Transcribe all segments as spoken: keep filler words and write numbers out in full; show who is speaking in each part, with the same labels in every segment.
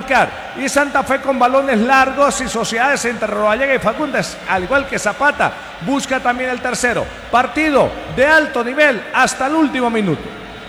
Speaker 1: marcar. Y Santa Fe con balones largos y sociedades entre Rodallega y Fagundes, al igual que Zapata, busca también el tercero. Partido de alto nivel hasta el último minuto.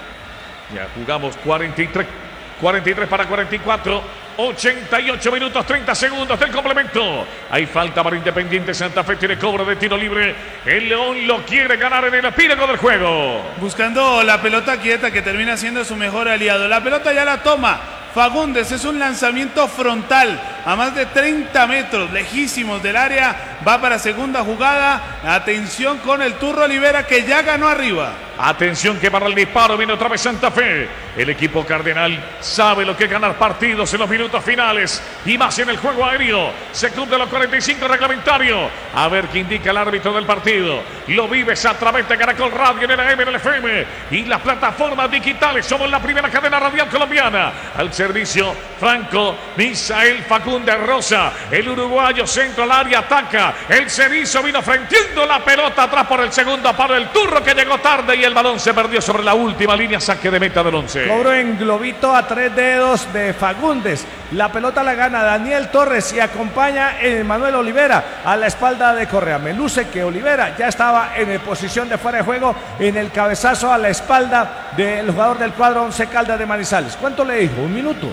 Speaker 2: Ya jugamos cuarenta y tres, cuarenta y tres para cuarenta y cuatro. ochenta y ocho minutos, treinta segundos del complemento. Hay falta para Independiente Santa Fe. Tiene cobro de tiro libre. El León lo quiere ganar en el epílogo del juego.
Speaker 3: Buscando la pelota quieta, que termina siendo su mejor aliado. La pelota ya la toma Fagundes. Es un lanzamiento frontal a más de treinta metros, lejísimos del área. Va para segunda jugada. Atención con el Turro Olivera, que ya ganó arriba.
Speaker 2: Atención que para el disparo viene otra vez Santa Fe. El equipo cardenal sabe lo que es ganar partidos en los minutos finales y más en el juego aéreo. Se cumple los cuarenta y cinco reglamentarios. A ver qué indica el árbitro del partido. Lo vives a través de Caracol Radio en el A M, en el F M y las plataformas digitales. Somos la primera cadena radial colombiana. Al servicio Franco Misael Fagundes Rosa. El uruguayo centro al área, ataca. El Cerizo vino frenteando la pelota atrás por el segundo paro. El Turro que llegó tarde y el balón se perdió sobre la última línea. Saque de meta del once.
Speaker 1: Cobro en globito a tres dedos de Fagundes. La pelota la gana Daniel Torres y acompaña Manuel Olivera a la espalda de Correa. Me luce que Olivera ya estaba en posición de fuera de juego en el cabezazo a la espalda del jugador del cuadro Once Caldas de Manizales. ¿Cuánto le dijo? ¿Un minuto?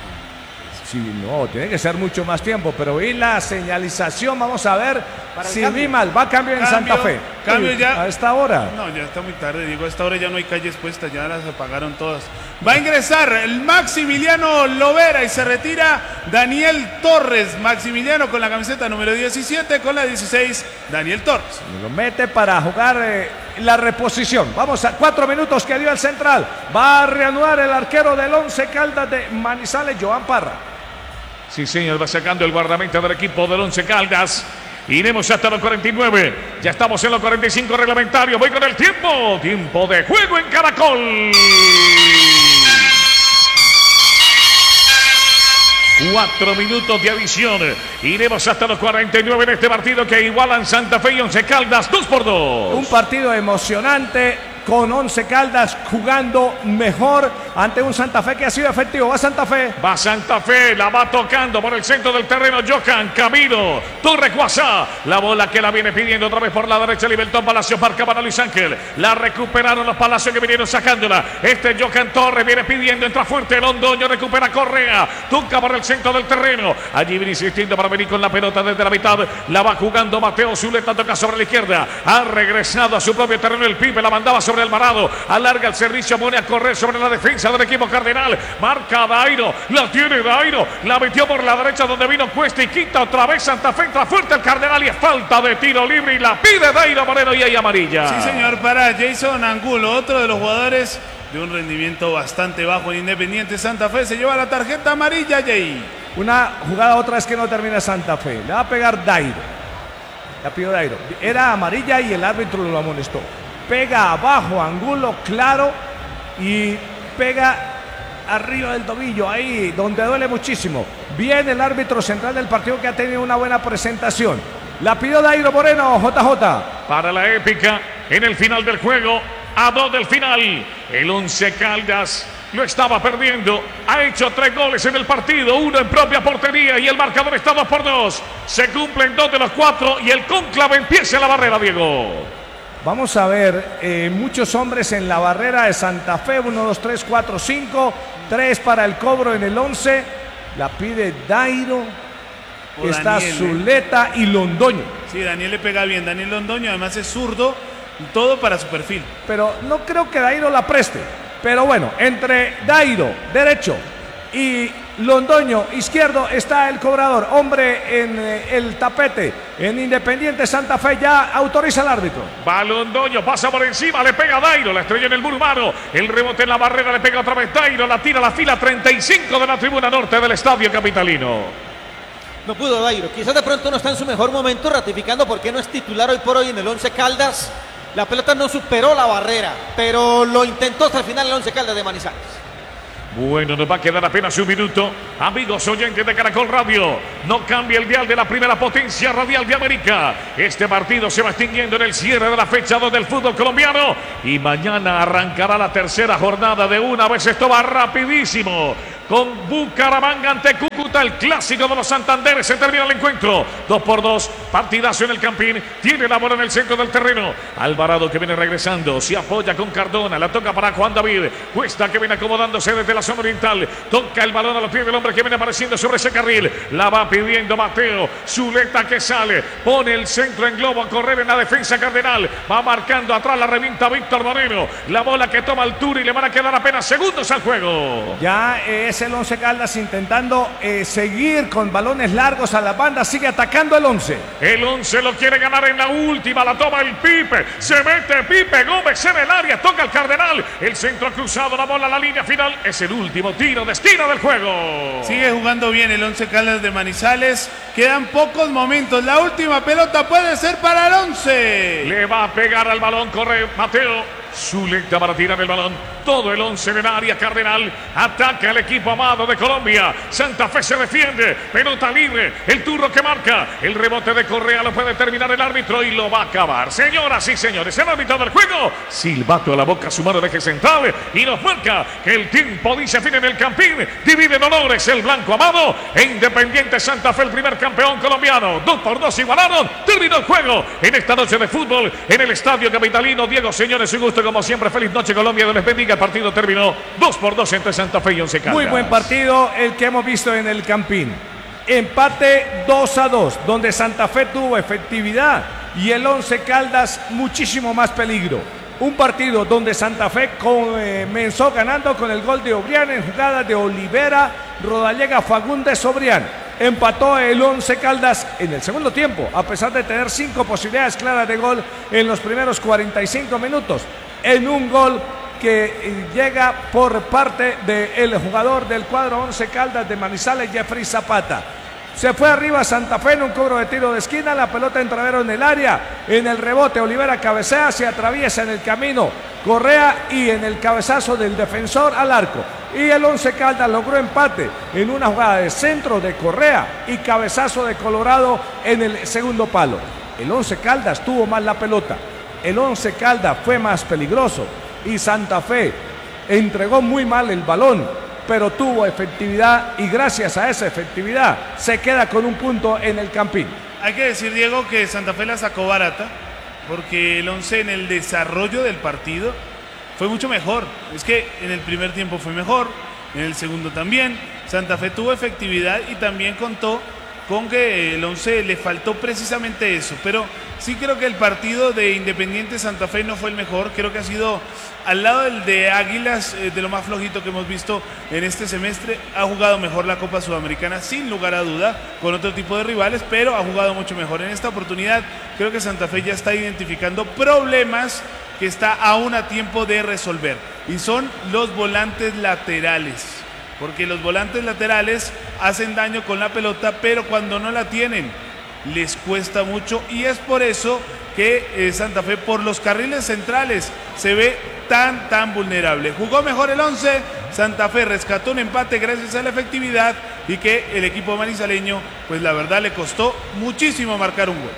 Speaker 1: Sí, no, tiene que ser mucho más tiempo, pero vi la señalización, vamos a ver si vi mal, va a cambio en
Speaker 3: Cambio,
Speaker 1: Santa Fe.
Speaker 3: Cambio
Speaker 1: Uy,
Speaker 3: ya.
Speaker 1: a esta hora.
Speaker 3: No, ya está muy tarde, digo, a esta hora ya no hay calles puestas, ya las apagaron todas. Va a ingresar el Maximiliano Lovera y se retira Daniel Torres. Maximiliano con la camiseta número diecisiete, con la dieciséis, Daniel Torres.
Speaker 1: Lo mete para jugar eh, la reposición. Vamos a cuatro minutos que dio el central. Va a reanudar el arquero del Once Caldas de Manizales, Joan Parra.
Speaker 2: Sí, señor, va sacando el guardameta del equipo del Once Caldas. Iremos hasta los cuarenta y nueve. Ya estamos en los cuarenta y cinco reglamentarios. Voy con el tiempo. Tiempo de juego en Caracol. Cuatro minutos de adición. Iremos hasta los cuarenta y nueve en este partido que igualan Santa Fe y Once Caldas. Dos por dos.
Speaker 1: Un partido emocionante, con Once Caldas jugando mejor ante un Santa Fe que ha sido efectivo. Va Santa Fe.
Speaker 2: Va Santa Fe, la va tocando por el centro del terreno Johan Camilo Torre Cuasá. La bola que la viene pidiendo otra vez por la derecha Libertón Palacio, marca para Luis Ángel. La recuperaron los Palacios que vinieron sacándola. Este Johan Torres viene pidiendo, entra fuerte Londoño, recupera Correa. Toca por el centro del terreno. Allí viene insistiendo para venir con la pelota desde la mitad. La va jugando Mateo Zuleta, toca sobre la izquierda. Ha regresado a su propio terreno el Pipe, la mandaba sobre Alvarado, alarga el servicio, pone a correr sobre la defensa del equipo cardenal, marca Dairo, la tiene Dairo, la metió por la derecha donde vino Cuesta y quita otra vez Santa Fe, entra fuerte el cardenal y es falta de tiro libre y la pide Dairo Moreno y hay amarilla.
Speaker 3: Sí, señor, para Jason Angulo, otro de los jugadores de un rendimiento bastante bajo en Independiente Santa Fe, se lleva la tarjeta amarilla, Jay.
Speaker 1: Una jugada otra vez que no termina Santa Fe, le va a pegar Dairo, la pidió Dairo, era amarilla y el árbitro lo amonestó. Pega abajo Angulo, claro, y pega arriba del tobillo, ahí donde duele muchísimo. Viene el árbitro central del partido que ha tenido una buena presentación. La pidió Dairo Moreno, J J.
Speaker 2: Para la épica en el final del juego, a dos del final, el Once Caldas lo estaba perdiendo, ha hecho tres goles en el partido, uno en propia portería y el marcador está dos por dos. Se cumplen dos de los cuatro y el cónclave empieza en la barrera, Diego.
Speaker 1: Vamos a ver, eh, muchos hombres en la barrera de Santa Fe, uno, dos, tres, cuatro, cinco, tres para el cobro en el once, la pide Dairo,
Speaker 3: o
Speaker 1: está
Speaker 3: Daniel,
Speaker 1: Zuleta y Londoño.
Speaker 3: Sí, Daniel le pega bien, Daniel Londoño además es zurdo, todo para su perfil.
Speaker 1: Pero no creo que Dairo la preste, pero bueno, entre Dairo, derecho, y Londoño, izquierdo, está el cobrador, hombre en eh, el tapete, en Independiente Santa Fe, ya autoriza el árbitro.
Speaker 2: Va Londoño, pasa por encima, le pega Dairo, la estrella en el muro humano, el rebote en la barrera, le pega otra vez Dairo, la tira a la fila treinta y cinco de la tribuna norte del estadio capitalino.
Speaker 4: No pudo Dairo, quizás de pronto no está en su mejor momento, ratificando por qué no es titular hoy por hoy en el Once Caldas. La pelota no superó la barrera, pero lo intentó hasta el final el Once Caldas de Manizales.
Speaker 2: Bueno, nos va a quedar apenas un minuto. Amigos oyentes de Caracol Radio, no cambia el dial de la primera potencia radial de América. Este partido se va extinguiendo en el cierre de la fecha dos del fútbol colombiano. Y mañana arrancará la tercera jornada de una vez. Esto va rapidísimo. con Bucaramanga ante Cúcuta, el clásico de los Santanderes. Se termina el encuentro, dos por dos, partidazo en el Campín. Tiene la bola en el centro del terreno. Alvarado, que viene regresando, se apoya con Cardona, la toca para Juan David. Cuesta, que viene acomodándose desde la zona oriental, toca el balón a los pies del hombre que viene apareciendo sobre ese carril. La va pidiendo Mateo, Zuleta, que sale, pone el centro en globo a correr en la defensa cardenal. Va marcando atrás, la revienta Víctor Moreno. La bola que toma altura y le van a quedar apenas segundos al juego.
Speaker 1: Ya es el Once Caldas intentando eh, seguir con balones largos a la banda. Sigue atacando el Once.
Speaker 2: El Once lo quiere ganar en la última. La toma el Pipe. Se mete Pipe Gómez en el área. Toca el Cardenal. El centro cruzado. La bola a la línea final. Es el último tiro. Destino del juego.
Speaker 3: Sigue jugando bien el Once Caldas de Manizales. Quedan pocos momentos. La última pelota puede ser para el Once.
Speaker 2: Le va a pegar al balón. Corre Mateo. Zuleta para tirar el balón. Todo el once en el área cardenal. Ataca el equipo amado de Colombia. Santa Fe se defiende. Pelota libre. El turno que marca. El rebote de Correa lo puede terminar el árbitro y lo va a acabar. Señoras y señores, el árbitro del juego. Silbato a la boca, su mano de eje central. Y nos marca que el tiempo dice fin en el Campín. Dividen honores el blanco amado. E Independiente Santa Fe, el primer campeón colombiano. Dos por dos igualaron. Terminó el juego en esta noche de fútbol en el Estadio Capitalino. Diego, señores, un gusto como siempre. Feliz noche, Colombia. Dios les bendiga. El partido terminó dos por dos entre Santa Fe y Once Caldas.
Speaker 1: Muy buen partido el que hemos visto en el Campín. Empate dos a dos, donde Santa Fe tuvo efectividad y el Once Caldas muchísimo más peligro. Un partido donde Santa Fe comenzó ganando con el gol de Obrián en jugada de Olivera, Rodallega, Fagundes, Obrián. Empató el Once Caldas en el segundo tiempo, a pesar de tener cinco posibilidades claras de gol en los primeros cuarenta y cinco minutos. En un gol que llega por parte del jugador del cuadro Once Caldas de Manizales, Jeffrey Zapata. Se fue arriba Santa Fe en un cobro de tiro de esquina, la pelota entravero en el área, en el rebote Olivera cabecea, se atraviesa en el camino Correa y en el cabezazo del defensor al arco. Y el Once Caldas logró empate en una jugada de centro de Correa y cabezazo de Colorado en el segundo palo. El Once Caldas tuvo más la pelota, el Once Caldas fue más peligroso y Santa Fe entregó muy mal el balón, pero tuvo efectividad y gracias a esa efectividad se queda con un punto en el Campín.
Speaker 3: Hay que decir, Diego, que Santa Fe la sacó barata porque el Once en el desarrollo del partido fue mucho mejor. Es que en el primer tiempo fue mejor, en el segundo también. Santa Fe tuvo efectividad y también contó con que el Once le faltó precisamente eso, pero sí creo que el partido de Independiente Santa Fe no fue el mejor. Creo que ha sido al lado del de Águilas, eh, de lo más flojito que hemos visto en este semestre. Ha jugado mejor la Copa Sudamericana sin lugar a duda, con otro tipo de rivales, pero ha jugado mucho mejor. En esta oportunidad creo que Santa Fe ya está identificando problemas que está aún a tiempo de resolver, y son los volantes laterales, porque los volantes laterales hacen daño con la pelota, pero cuando no la tienen les cuesta mucho, y es por eso que eh, Santa Fe por los carriles centrales se ve tan tan vulnerable. Jugó mejor el Once, Santa Fe rescató un empate gracias a la efectividad, y que el equipo manizaleño pues la verdad le costó muchísimo marcar un gol.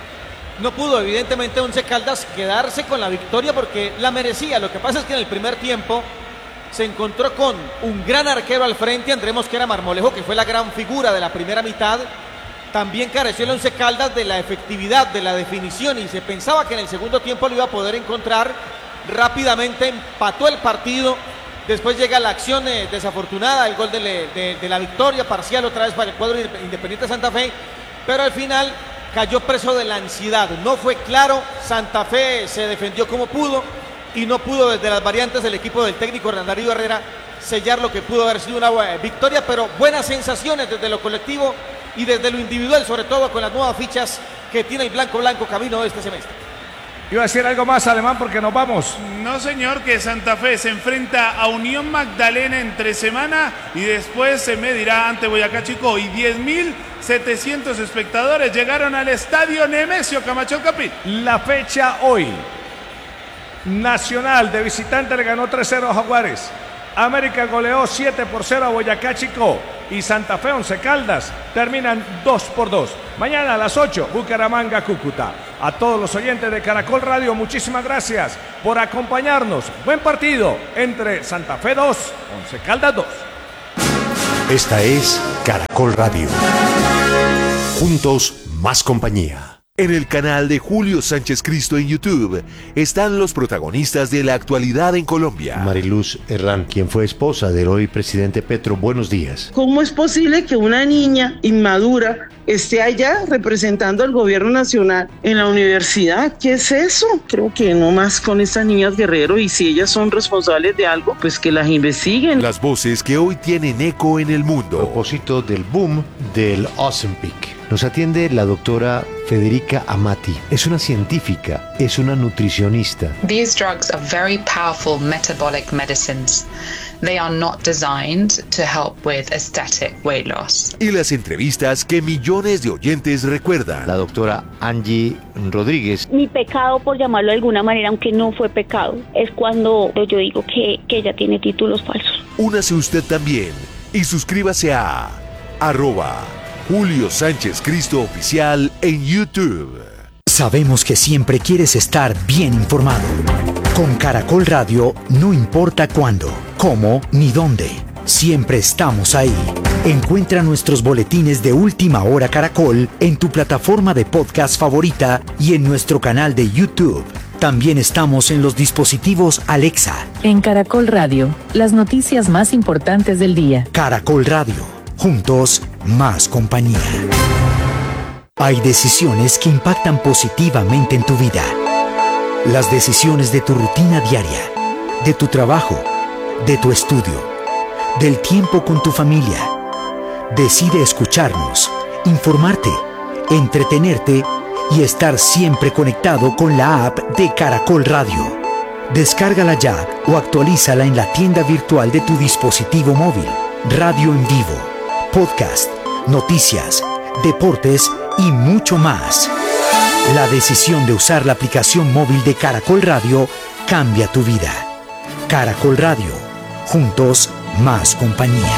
Speaker 4: No pudo evidentemente Once Caldas quedarse con la victoria porque la merecía. Lo que pasa es que en el primer tiempo se encontró con un gran arquero al frente, Andrés Mosquera Marmolejo, que fue la gran figura de la primera mitad. También careció el Once Caldas de la efectividad, de la definición, y se pensaba que en el segundo tiempo lo iba a poder encontrar. Rápidamente empató el partido. Después llega la acción eh, desafortunada, el gol de, de, de la victoria parcial otra vez para el cuadro Independiente Santa Fe, pero al final cayó preso de la ansiedad. No fue claro, Santa Fe se defendió como pudo y no pudo desde las variantes del equipo del técnico Hernán Darío Herrera sellar lo que pudo haber sido una buena victoria, pero buenas sensaciones desde lo colectivo y desde lo individual, sobre todo con las nuevas fichas que tiene el Blanco Blanco camino de este semestre.
Speaker 1: Iba a decir algo más, Alemán, porque nos vamos.
Speaker 3: No, señor, que Santa Fe se enfrenta a Unión Magdalena entre semana y después se medirá ante Boyacá Chico, y diez mil setecientos espectadores llegaron al estadio Nemesio Camacho Capi.
Speaker 1: La fecha hoy: Nacional de visitante le ganó tres cero a Jaguares, América goleó siete por cero a Boyacá Chico, y Santa Fe Once Caldas terminan dos por dos. Mañana a las ocho, Bucaramanga Cúcuta. A todos los oyentes de Caracol Radio, muchísimas gracias por acompañarnos. Buen partido entre Santa Fe dos, Once Caldas dos.
Speaker 5: Esta es Caracol Radio. Juntos, más compañía. En el canal de Julio Sánchez Cristo en YouTube están los protagonistas de la actualidad en Colombia.
Speaker 6: Mariluz Herrán, quien fue esposa del hoy presidente Petro, buenos días.
Speaker 7: ¿Cómo es posible que una niña inmadura esté allá representando al gobierno nacional en la universidad? ¿Qué es eso? Creo que no más con estas niñas Guerrero, y si ellas son responsables de algo, pues que las investiguen.
Speaker 5: Las voces que hoy tienen eco en el mundo.
Speaker 6: A propósito del boom del Ozempic, nos atiende la doctora Federica Amati. Es una científica, es una nutricionista.
Speaker 8: These drugs are very powerful metabolic medicines. They are not designed to help with aesthetic weight loss.
Speaker 5: Y las entrevistas que millones de oyentes recuerdan.
Speaker 6: La doctora Angie Rodríguez.
Speaker 9: Mi pecado, por llamarlo de alguna manera, aunque no fue pecado, es cuando yo digo que, que ella tiene títulos falsos.
Speaker 5: Únase usted también y suscríbase a arroba Julio Sánchez Cristo Oficial en YouTube.
Speaker 10: Sabemos que siempre quieres estar bien informado. Con Caracol Radio, no importa cuándo, cómo ni dónde, siempre estamos ahí. Encuentra nuestros boletines de Última Hora Caracol en tu plataforma de podcast favorita y en nuestro canal de YouTube. También estamos en los dispositivos Alexa.
Speaker 11: En Caracol Radio, las noticias más importantes del día.
Speaker 10: Caracol Radio. Juntos, más compañía. Hay decisiones que impactan positivamente en tu vida. Las decisiones de tu rutina diaria, de tu trabajo, de tu estudio, del tiempo con tu familia. Decide escucharnos, informarte, entretenerte y estar siempre conectado con la app de Caracol Radio. Descárgala ya o actualízala en la tienda virtual de tu dispositivo móvil. Radio en vivo, podcast, noticias, deportes y mucho más. La decisión de usar la aplicación móvil de Caracol Radio cambia tu vida. Caracol Radio. Juntos, más compañía.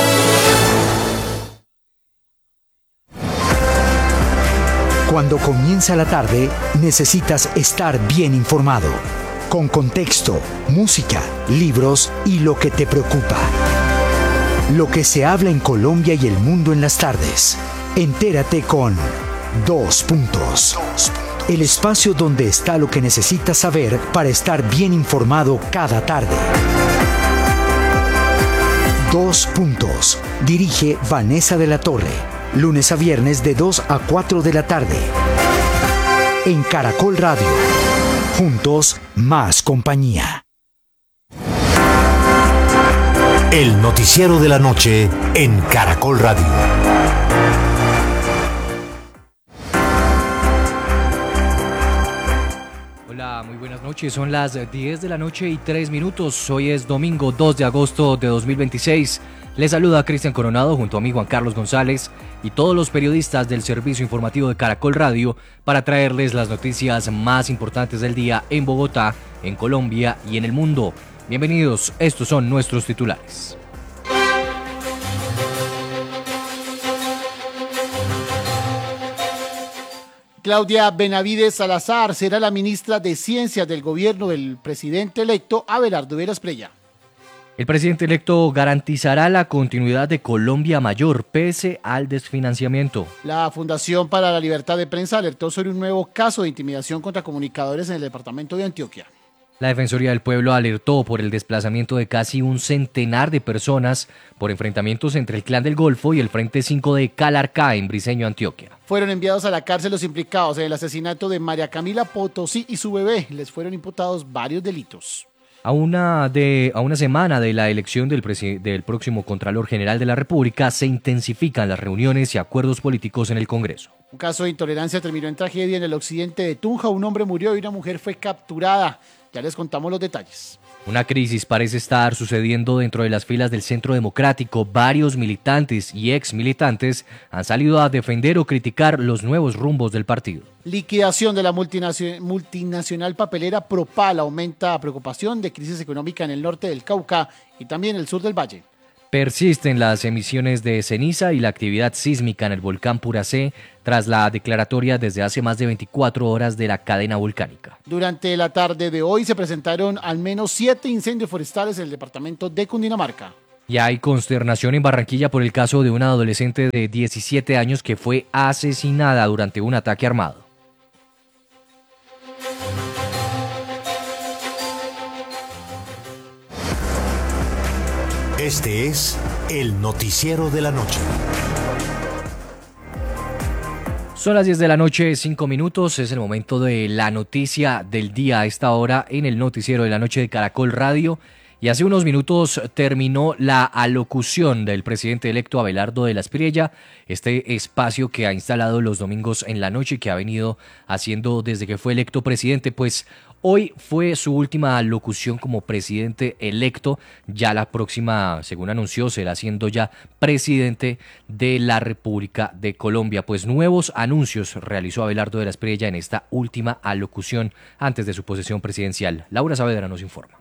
Speaker 10: Cuando comienza la tarde, necesitas estar bien informado. Con contexto, música, libros y lo que te preocupa. Lo que se habla en Colombia y el mundo en las tardes. Entérate con Dos Puntos. El espacio donde está lo que necesitas saber para estar bien informado cada tarde. Dos Puntos. Dirige Vanessa de la Torre. Lunes a viernes de dos a cuatro de la tarde. En Caracol Radio. Juntos, más compañía.
Speaker 5: El noticiero de la noche en Caracol Radio.
Speaker 12: Hola, muy buenas noches. Son las diez de la noche y tres minutos. Hoy es domingo dos de agosto de dos mil veintiséis. Les saluda Cristian Coronado junto a mí Juan Carlos González y todos los periodistas del servicio informativo de Caracol Radio para traerles las noticias más importantes del día en Bogotá, en Colombia y en el mundo. Bienvenidos, estos son nuestros titulares.
Speaker 13: Claudia Benavides Salazar será la ministra de Ciencia del gobierno del presidente electo Abelardo Vera Espriella.
Speaker 12: El presidente electo garantizará la continuidad de Colombia Mayor pese al desfinanciamiento.
Speaker 13: La Fundación para la Libertad de Prensa alertó sobre un nuevo caso de intimidación contra comunicadores en el departamento de Antioquia.
Speaker 12: La Defensoría del Pueblo alertó por el desplazamiento de casi un centenar de personas por enfrentamientos entre el Clan del Golfo y el Frente cinco de Calarcá en Briceño, Antioquia.
Speaker 13: Fueron enviados a la cárcel los implicados en el asesinato de María Camila Potosí y su bebé. Les fueron imputados varios delitos.
Speaker 12: A una, de, a una semana de la elección del, presi- del próximo Contralor General de la República, se intensifican las reuniones y acuerdos políticos en el Congreso.
Speaker 13: Un caso de intolerancia terminó en tragedia en el occidente de Tunja. Un hombre murió y una mujer fue capturada. Ya les contamos los detalles.
Speaker 12: Una crisis parece estar sucediendo dentro de las filas del Centro Democrático. Varios militantes y ex militantes han salido a defender o criticar los nuevos rumbos del partido.
Speaker 13: Liquidación de la multinacional, multinacional papelera Propal aumenta preocupación de crisis económica en el norte del Cauca y también el sur del Valle.
Speaker 12: Persisten las emisiones de ceniza y la actividad sísmica en el volcán Puracé tras la declaratoria desde hace más de veinticuatro horas de la cadena volcánica.
Speaker 13: Durante la tarde de hoy se presentaron al menos siete incendios forestales en el departamento de Cundinamarca.
Speaker 12: Y hay consternación en Barranquilla por el caso de una adolescente de diecisiete años que fue asesinada durante un ataque armado.
Speaker 5: Este es el noticiero de la noche.
Speaker 12: Son las diez de la noche, cinco minutos, es el momento de la noticia del día a esta hora en el noticiero de la noche de Caracol Radio. Y hace unos minutos terminó la alocución del presidente electo Abelardo de la Espriella, este espacio que ha instalado los domingos en la noche, que ha venido haciendo desde que fue electo presidente. Pues hoy fue su última alocución como presidente electo. Ya la próxima, según anunció, será siendo ya presidente de la República de Colombia. Pues nuevos anuncios realizó Abelardo de la Espriella en esta última alocución antes de su posesión presidencial. Laura Saavedra nos informa.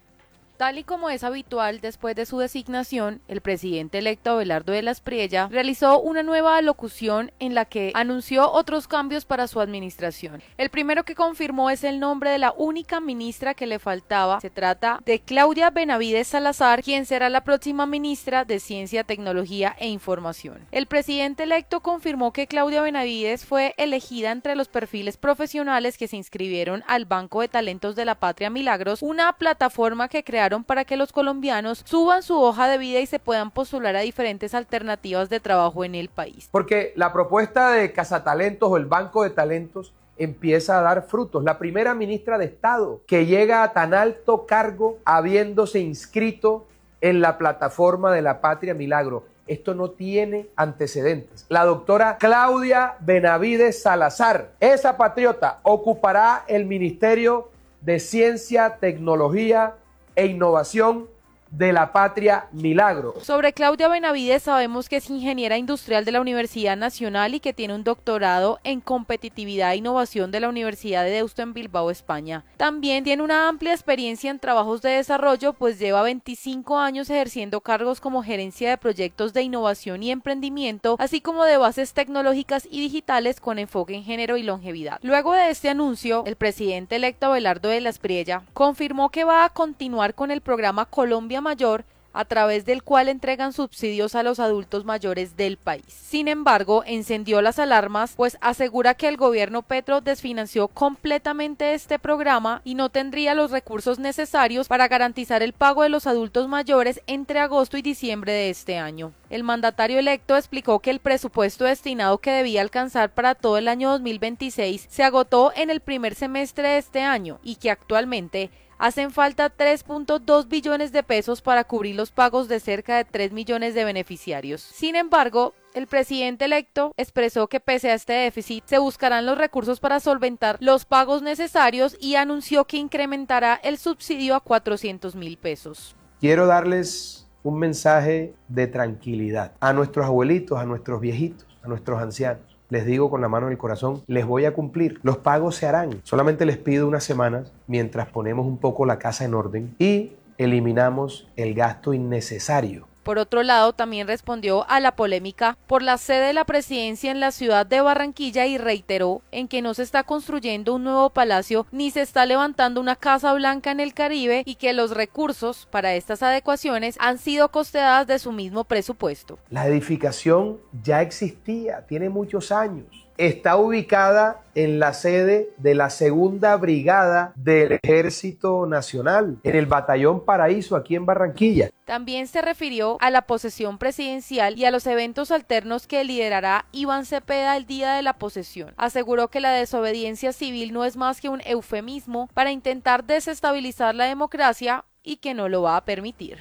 Speaker 14: Tal y como es habitual después de su designación, el presidente electo Abelardo de la Espriella realizó una nueva alocución en la que anunció otros cambios para su administración. El primero que confirmó es el nombre de la única ministra que le faltaba. Se trata de Claudia Benavides Salazar, quien será la próxima ministra de Ciencia, Tecnología e Información. El presidente electo confirmó que Claudia Benavides fue elegida entre los perfiles profesionales que se inscribieron al Banco de Talentos de la Patria Milagros, una plataforma que crearon para que los colombianos suban su hoja de vida y se puedan postular a diferentes alternativas de trabajo en el país.
Speaker 15: Porque la propuesta de Cazatalentos o el Banco de Talentos empieza a dar frutos. La primera ministra de Estado que llega a tan alto cargo habiéndose inscrito en la plataforma de la Patria Milagro. Esto no tiene antecedentes. La doctora Claudia Benavides Salazar, esa patriota, ocupará el Ministerio de Ciencia, Tecnología e Innovación de la Patria Milagro.
Speaker 14: Sobre Claudia Benavides sabemos que es ingeniera industrial de la Universidad Nacional y que tiene un doctorado en competitividad e innovación de la Universidad de Deusto en Bilbao, España. También tiene una amplia experiencia en trabajos de desarrollo, pues lleva veinticinco años ejerciendo cargos como gerencia de proyectos de innovación y emprendimiento, así como de bases tecnológicas y digitales con enfoque en género y longevidad. Luego de este anuncio, el presidente electo Abelardo de la Espriella confirmó que va a continuar con el programa Colombia Mayor, a través del cual entregan subsidios a los adultos mayores del país. Sin embargo, encendió las alarmas, pues asegura que el gobierno Petro desfinanció completamente este programa y no tendría los recursos necesarios para garantizar el pago de los adultos mayores entre agosto y diciembre de este año. El mandatario electo explicó que el presupuesto destinado que debía alcanzar para todo el año dos mil veintiséis se agotó en el primer semestre de este año y que actualmente hacen falta tres punto dos billones de pesos para cubrir los pagos de cerca de tres millones de beneficiarios. Sin embargo, el presidente electo expresó que pese a este déficit se buscarán los recursos para solventar los pagos necesarios y anunció que incrementará el subsidio a cuatrocientos mil pesos.
Speaker 15: Quiero darles un mensaje de tranquilidad a nuestros abuelitos, a nuestros viejitos, a nuestros ancianos. Les digo con la mano en el corazón, les voy a cumplir. Los pagos se harán. Solamente les pido unas semanas mientras ponemos un poco la casa en orden y eliminamos el gasto innecesario.
Speaker 14: Por otro lado, también respondió a la polémica por la sede de la presidencia en la ciudad de Barranquilla y reiteró en que no se está construyendo un nuevo palacio ni se está levantando una Casa Blanca en el Caribe y que los recursos para estas adecuaciones han sido costeadas de su mismo presupuesto.
Speaker 15: La edificación ya existía, tiene muchos años. Está ubicada en la sede de la Segunda Brigada del Ejército Nacional, en el Batallón Paraíso, aquí en Barranquilla.
Speaker 14: También se refirió a la posesión presidencial y a los eventos alternos que liderará Iván Cepeda el día de la posesión. Aseguró que la desobediencia civil no es más que un eufemismo para intentar desestabilizar la democracia y que no lo va a permitir.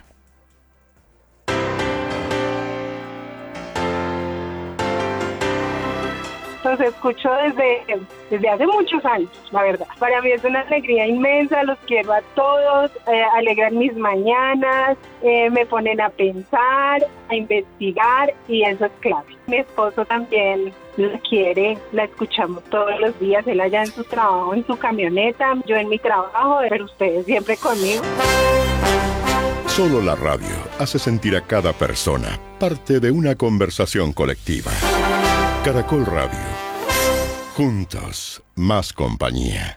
Speaker 16: Los escucho desde, desde hace muchos años, la verdad. Para mí es una alegría inmensa, los quiero a todos, eh, alegran mis mañanas, eh, me ponen a pensar, a investigar y eso es clave. Mi esposo también la quiere, la escuchamos todos los días, él allá en su trabajo, en su camioneta, yo en mi trabajo, pero ustedes siempre conmigo.
Speaker 17: Solo la radio hace sentir a cada persona parte de una conversación colectiva. Caracol Radio. Juntos, más compañía.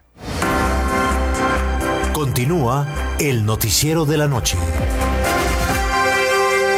Speaker 5: Continúa el noticiero de la noche.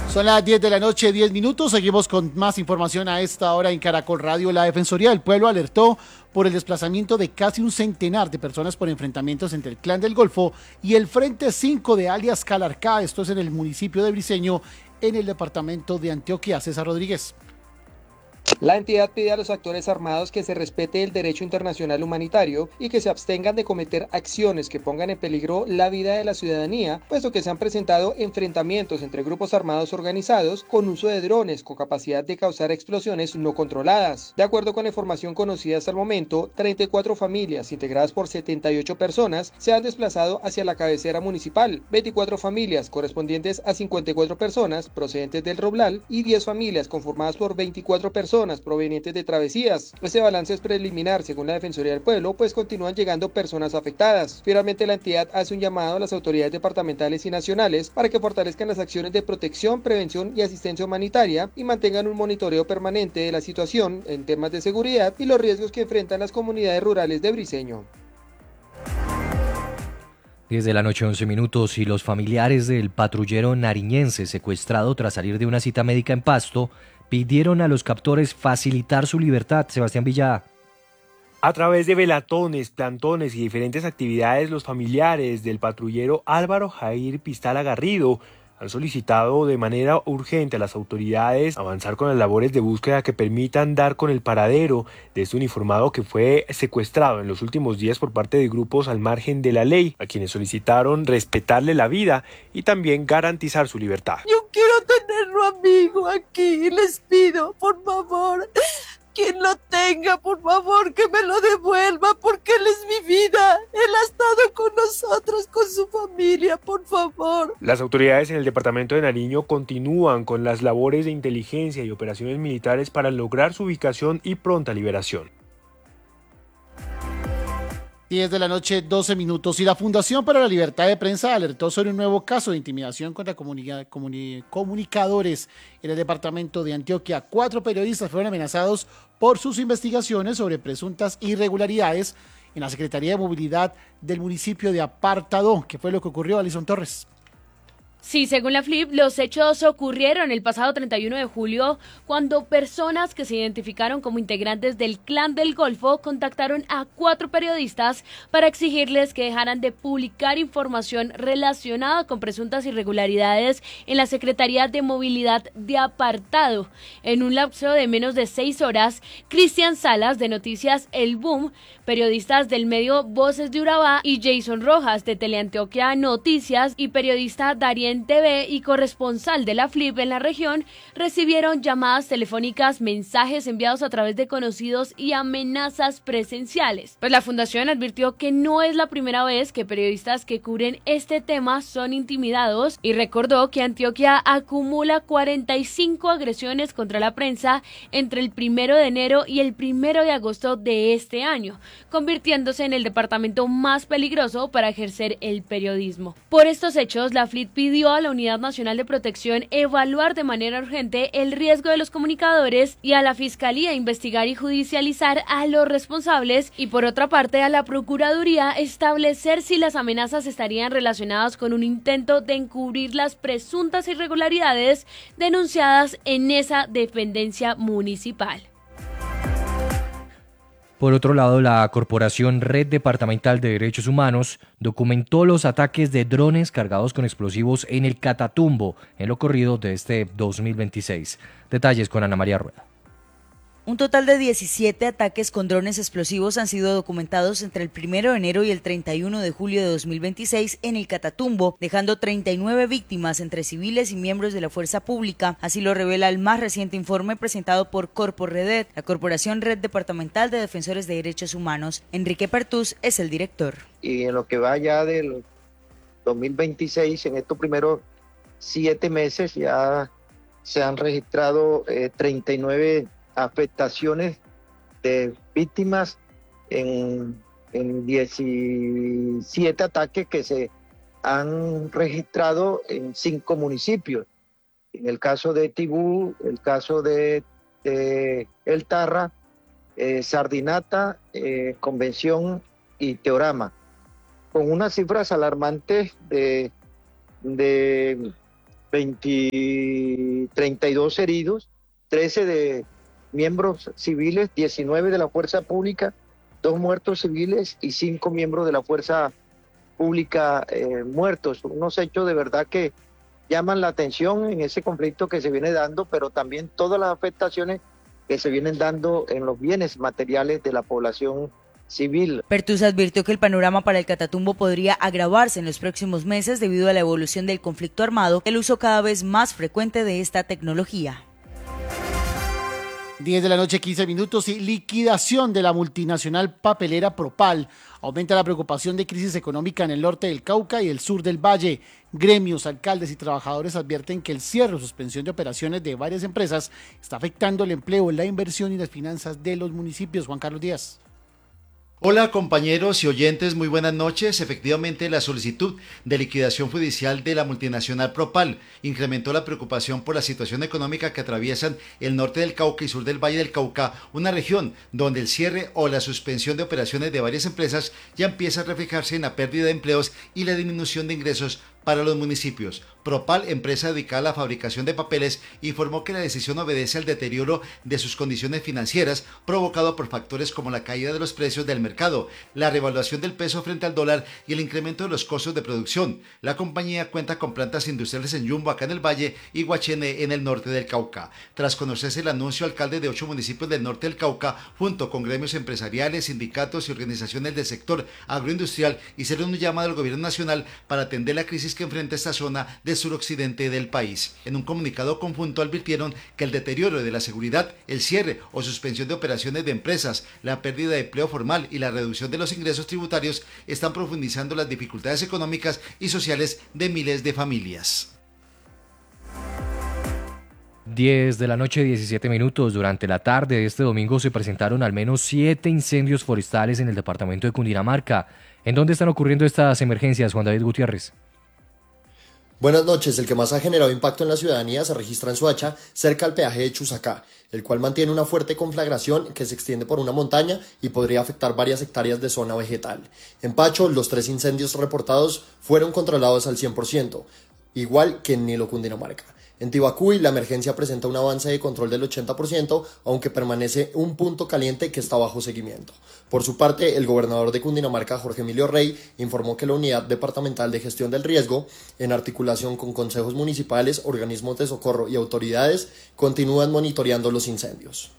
Speaker 13: Son las diez de la noche, diez minutos. Seguimos con más información a esta hora en Caracol Radio. La Defensoría del Pueblo alertó por el desplazamiento de casi un centenar de personas por enfrentamientos entre el Clan del Golfo y el Frente cinco de alias Calarcá. Esto es en el municipio de Briceño, en el departamento de Antioquia. César Rodríguez.
Speaker 18: La entidad pide a los actores armados que se respete el derecho internacional humanitario y que se abstengan de cometer acciones que pongan en peligro la vida de la ciudadanía, puesto que se han presentado enfrentamientos entre grupos armados organizados con uso de drones con capacidad de causar explosiones no controladas. De acuerdo con la información conocida hasta el momento, treinta y cuatro familias integradas por setenta y ocho personas se han desplazado hacia la cabecera municipal, veinticuatro familias correspondientes a cincuenta y cuatro personas procedentes del Roblal y diez familias conformadas por veinticuatro personas provenientes de travesías. Este balance es preliminar según la Defensoría del Pueblo, pues continúan llegando personas afectadas. Finalmente, la entidad hace un llamado a las autoridades departamentales y nacionales para que fortalezcan las acciones de protección, prevención y asistencia humanitaria y mantengan un monitoreo permanente de la situación en temas de seguridad y los riesgos que enfrentan las comunidades rurales de Briceño.
Speaker 12: diez de la noche, once minutos, y los familiares del patrullero nariñense secuestrado tras salir de una cita médica en Pasto pidieron a los captores facilitar su libertad. Sebastián Villada.
Speaker 19: A través de velatones, plantones y diferentes actividades, los familiares del patrullero Álvaro Jair Pistala Garrido han solicitado de manera urgente a las autoridades avanzar con las labores de búsqueda que permitan dar con el paradero de este uniformado que fue secuestrado en los últimos días por parte de grupos al margen de la ley, a quienes solicitaron respetarle la vida y también garantizar su libertad.
Speaker 20: Yo quiero tenerlo amigo aquí, les pido, por favor. Quien lo tenga, por favor, que me lo devuelva, porque él es mi vida. Él ha estado con nosotros, con su familia, por favor.
Speaker 19: Las autoridades en el departamento de Nariño continúan con las labores de inteligencia y operaciones militares para lograr su ubicación y pronta liberación.
Speaker 13: diez de la noche, doce minutos. Y la Fundación para la Libertad de Prensa alertó sobre un nuevo caso de intimidación contra comunica- comuni- comunicadores en el departamento de Antioquia. Cuatro periodistas fueron amenazados por sus investigaciones sobre presuntas irregularidades en la Secretaría de Movilidad del municipio de Apartadó. ¿Qué fue lo que ocurrió, Alison Torres?
Speaker 21: Sí, según la F L I P, los hechos ocurrieron el pasado treinta y uno de julio cuando personas que se identificaron como integrantes del Clan del Golfo contactaron a cuatro periodistas para exigirles que dejaran de publicar información relacionada con presuntas irregularidades en la Secretaría de Movilidad de Apartado. En un lapso de menos de seis horas, Cristian Salas de Noticias El Boom, periodistas del medio Voces de Urabá, y Jason Rojas de Teleantioquia Noticias y periodista Darien T V y corresponsal de la F L I P en la región, recibieron llamadas telefónicas, mensajes enviados a través de conocidos y amenazas presenciales. Pues la fundación advirtió que no es la primera vez que periodistas que cubren este tema son intimidados y recordó que Antioquia acumula cuarenta y cinco agresiones contra la prensa entre el primero de enero y el primero de agosto de este año, convirtiéndose en el departamento más peligroso para ejercer el periodismo. Por estos hechos, la F L I P pidió a la Unidad Nacional de Protección evaluar de manera urgente el riesgo de los comunicadores y a la Fiscalía investigar y judicializar a los responsables y, por otra parte, a la Procuraduría establecer si las amenazas estarían relacionadas con un intento de encubrir las presuntas irregularidades denunciadas en esa dependencia municipal.
Speaker 12: Por otro lado, la Corporación Red Departamental de Derechos Humanos documentó los ataques de drones cargados con explosivos en el Catatumbo en lo corrido de este dos mil veintiséis. Detalles con Ana María Rueda.
Speaker 22: Un total de diecisiete ataques con drones explosivos han sido documentados entre el primero de enero y el treinta y uno de julio de dos mil veintiséis en el Catatumbo, dejando treinta y nueve víctimas entre civiles y miembros de la fuerza pública. Así lo revela el más reciente informe presentado por Corporredet, la Corporación Red Departamental de Defensores de Derechos Humanos. Enrique Pertús es el director.
Speaker 23: Y en lo que va ya del dos mil veintiséis, en estos primeros siete meses ya se han registrado eh, treinta y nueve afectaciones de víctimas en, en diecisiete ataques que se han registrado en cinco municipios. En el caso de Tibú, el caso de, de El Tarra, eh, Sardinata, eh, Convención y Teorama, con unas cifras alarmantes de, de veinte, treinta y dos heridos, trece de miembros civiles, diecinueve de la fuerza pública, dos muertos civiles y cinco miembros de la fuerza pública eh, muertos. Unos hechos de verdad que llaman la atención en ese conflicto que se viene dando, pero también todas las afectaciones que se vienen dando en los bienes materiales de la población civil.
Speaker 22: Pertus advirtió que el panorama para el Catatumbo podría agravarse en los próximos meses debido a la evolución del conflicto armado, el uso cada vez más frecuente de esta tecnología.
Speaker 13: diez de la noche, quince minutos, y liquidación de la multinacional papelera Propal. Aumenta la preocupación de crisis económica en el norte del Cauca y el sur del Valle. Gremios, alcaldes y trabajadores advierten que el cierre o suspensión de operaciones de varias empresas está afectando el empleo, la inversión y las finanzas de los municipios. Juan Carlos Díaz.
Speaker 2: Hola compañeros y oyentes, muy buenas noches. Efectivamente, la solicitud de liquidación judicial de la multinacional Propal incrementó la preocupación por la situación económica que atraviesan el norte del Cauca y sur del Valle del Cauca, una región donde el cierre o la suspensión de operaciones de varias empresas ya empieza a reflejarse en la pérdida de empleos y la disminución de ingresos para los municipios. Propal, empresa dedicada a la fabricación de papeles, informó que la decisión obedece al deterioro de sus condiciones financieras provocado por factores como la caída de los precios del mercado, la revaluación del peso frente al dólar y el incremento de los costos de producción. La compañía cuenta con plantas industriales en Yumbo, acá en el Valle, y Guachené, en el norte del Cauca. Tras conocerse el anuncio, alcaldes de ocho municipios del norte del Cauca, junto con gremios empresariales, sindicatos y organizaciones del sector agroindustrial, hicieron un llamado al gobierno nacional para atender la crisis que enfrenta esta zona del suroccidente del país. En un comunicado conjunto advirtieron que el deterioro de la seguridad, el cierre o suspensión de operaciones de empresas, la pérdida de empleo formal y la reducción de los ingresos tributarios están profundizando las dificultades económicas y sociales de miles de familias.
Speaker 12: diez de la noche, diecisiete minutos. Durante la tarde de este domingo se presentaron al menos siete incendios forestales en el departamento de Cundinamarca. ¿En dónde están ocurriendo estas emergencias, Juan David Gutiérrez?
Speaker 3: Buenas noches. El que más ha generado impacto en la ciudadanía se registra en Soacha, cerca al peaje de Chusacá, el cual mantiene una fuerte conflagración que se extiende por una montaña y podría afectar varias hectáreas de zona vegetal. En Pacho, los tres incendios reportados fueron controlados al cien por ciento, igual que en Nilo, Cundinamarca. En Tibacuy, la emergencia presenta un avance de control del ochenta por ciento, aunque permanece un punto caliente que está bajo seguimiento. Por su parte, el gobernador de Cundinamarca, Jorge Emilio Rey, informó que la Unidad Departamental de Gestión del Riesgo, en articulación con consejos municipales, organismos de socorro y autoridades, continúan monitoreando los incendios.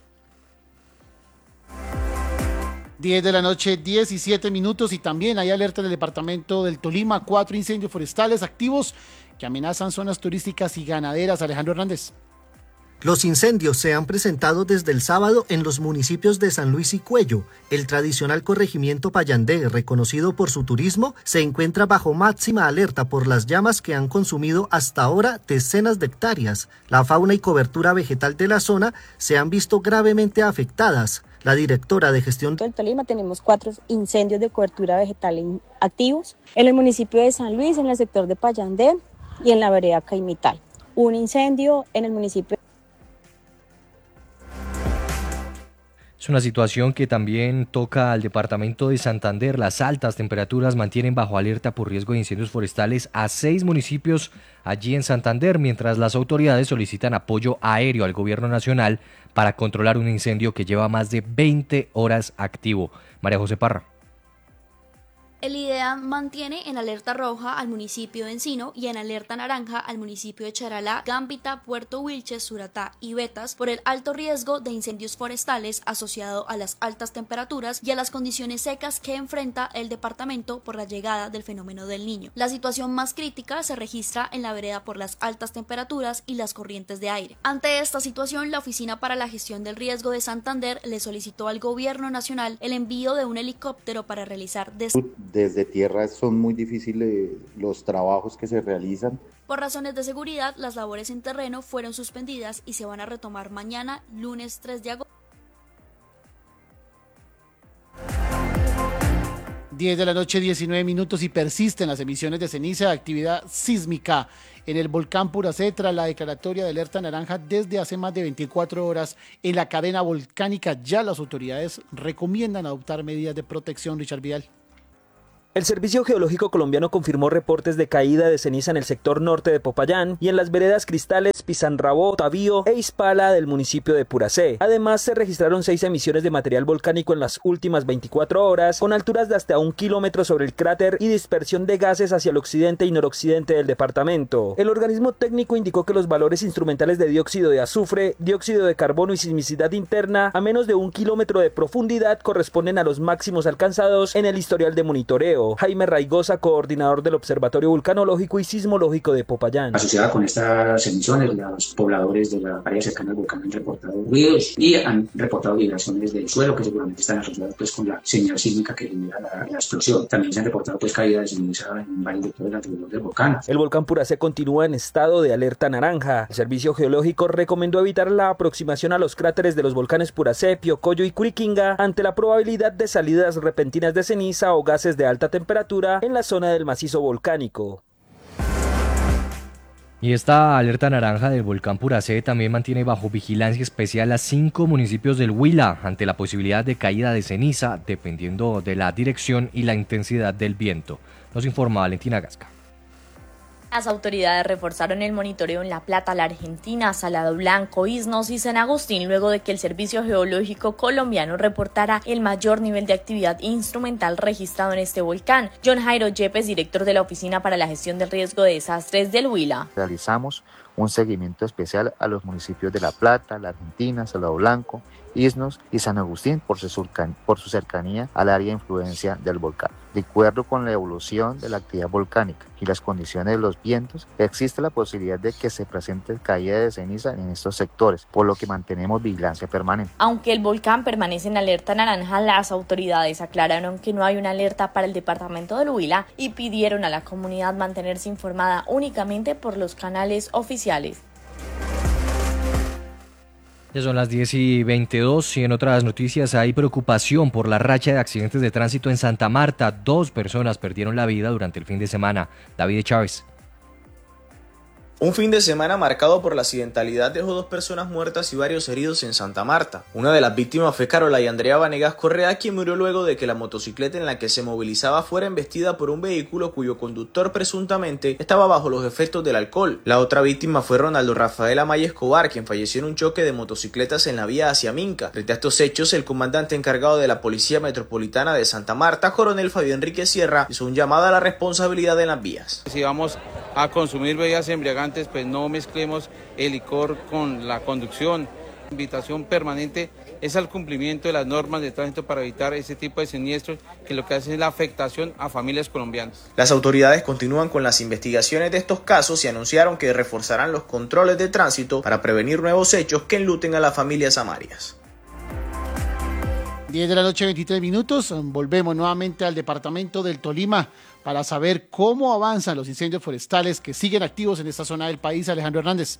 Speaker 13: diez de la noche, diecisiete minutos, y también hay alerta en el departamento del Tolima, cuatro incendios forestales activos que amenazan zonas turísticas y ganaderas. Alejandro Hernández.
Speaker 4: Los incendios se han presentado desde el sábado en los municipios de San Luis y Cuello. El tradicional corregimiento Payandé, reconocido por su turismo, se encuentra bajo máxima alerta por las llamas que han consumido hasta ahora decenas de hectáreas. La fauna y cobertura vegetal de la zona se han visto gravemente afectadas. La directora de gestión
Speaker 24: del Tolima tenemos cuatro incendios de cobertura vegetal activos en el municipio de San Luis, en el sector de Payandé y en la vereda Caimital. Un incendio en el municipio.
Speaker 12: Es una situación que también toca al departamento de Santander. Las altas temperaturas mantienen bajo alerta por riesgo de incendios forestales a seis municipios allí en Santander, mientras las autoridades solicitan apoyo aéreo al gobierno nacional para controlar un incendio que lleva más de veinte horas activo. María José Parra.
Speaker 25: El IDEA mantiene en alerta roja al municipio de Encino y en alerta naranja al municipio de Charalá, Gambita, Puerto Wilches, Suratá y Betas por el alto riesgo de incendios forestales asociado a las altas temperaturas y a las condiciones secas que enfrenta el departamento por la llegada del fenómeno del Niño. La situación más crítica se registra en la vereda por las altas temperaturas y las corrientes de aire. Ante esta situación, la Oficina para la Gestión del Riesgo de Santander le solicitó al gobierno nacional el envío de un helicóptero para realizar des-
Speaker 26: Desde tierra son muy difíciles los trabajos que se realizan.
Speaker 25: Por razones de seguridad, las labores en terreno fueron suspendidas y se van a retomar mañana, lunes tres de agosto.
Speaker 13: diez de la noche, diecinueve minutos, y persisten las emisiones de ceniza de actividad sísmica en el volcán Puracé tras la declaratoria de alerta naranja desde hace más de veinticuatro horas en la cadena volcánica. Ya las autoridades recomiendan adoptar medidas de protección. Richard Vidal.
Speaker 1: El Servicio Geológico Colombiano confirmó reportes de caída de ceniza en el sector norte de Popayán y en las veredas Cristales, Pizanrabó, Tavío e Ispala del municipio de Puracé. Además, se registraron seis emisiones de material volcánico en las últimas veinticuatro horas, con alturas de hasta un kilómetro sobre el cráter y dispersión de gases hacia el occidente y noroccidente del departamento. El organismo técnico indicó que los valores instrumentales de dióxido de azufre, dióxido de carbono y sismicidad interna a menos de un kilómetro de profundidad corresponden a los máximos alcanzados en el historial de monitoreo. Jaime Raigosa, coordinador del Observatorio Vulcanológico y Sismológico de Popayán.
Speaker 6: Asociada con estas emisiones, los pobladores de la área cercana al volcán han reportado ruidos y han reportado vibraciones del suelo que seguramente están asociadas pues, con la señal sísmica que genera la, la explosión. También se han reportado pues, caídas de ceniza en varios sectores alrededor del volcán.
Speaker 1: El volcán Puracé continúa en estado de alerta naranja. El Servicio Geológico recomendó evitar la aproximación a los cráteres de los volcanes Puracé, Piocoyo y Curiquinga ante la probabilidad de salidas repentinas de ceniza o gases de alta temperatura en la zona del macizo volcánico.
Speaker 12: Y esta alerta naranja del volcán Puracé también mantiene bajo vigilancia especial a cinco municipios del Huila ante la posibilidad de caída de ceniza dependiendo de la dirección y la intensidad del viento. Nos informa Valentina Gasca.
Speaker 7: Las autoridades reforzaron el monitoreo en La Plata, La Argentina, Salado Blanco, Isnos y San Agustín luego de que el Servicio Geológico Colombiano reportara el mayor nivel de actividad instrumental registrado en este volcán. John Jairo Yepes, director de la Oficina para la Gestión del Riesgo de Desastres del Huila.
Speaker 8: Realizamos un seguimiento especial a los municipios de La Plata, La Argentina, Salado Blanco, Isnos y San Agustín por su, cercan- por su cercanía al área de influencia del volcán. De acuerdo con la evolución de la actividad volcánica y las condiciones de los vientos, existe la posibilidad de que se presente caída de ceniza en estos sectores, por lo que mantenemos vigilancia permanente.
Speaker 7: Aunque el volcán permanece en alerta naranja, las autoridades aclararon que no hay una alerta para el departamento del Huila y pidieron a la comunidad mantenerse informada únicamente por los canales oficiales.
Speaker 12: Ya son las diez y veintidós y en otras noticias hay preocupación por la racha de accidentes de tránsito en Santa Marta. Dos personas perdieron la vida durante el fin de semana. David Chávez.
Speaker 9: Un fin de semana marcado por la accidentalidad dejó dos personas muertas y varios heridos en Santa Marta. Una de las víctimas fue Carola y Andrea Vanegas Correa, quien murió luego de que la motocicleta en la que se movilizaba fuera embestida por un vehículo cuyo conductor presuntamente estaba bajo los efectos del alcohol. La otra víctima fue Ronaldo Rafael Amaya Escobar, quien falleció en un choque de motocicletas en la vía hacia Minca. Frente a estos hechos, el comandante encargado de la Policía Metropolitana de Santa Marta, coronel Fabio Enrique Sierra, hizo un llamado a la responsabilidad en las vías.
Speaker 11: Si vamos a consumir bebidas embriagantes, pues no mezclemos el licor con la conducción. La invitación permanente es al cumplimiento de las normas de tránsito para evitar ese tipo de siniestros que lo que hace es la afectación a familias colombianas.
Speaker 9: Las autoridades continúan con las investigaciones de estos casos y anunciaron que reforzarán los controles de tránsito para prevenir nuevos hechos que enluten a las familias amarias.
Speaker 13: diez de la noche, veintitrés minutos. Volvemos nuevamente al departamento del Tolima para saber cómo avanzan los incendios forestales que siguen activos en esta zona del país. Alejandro Hernández.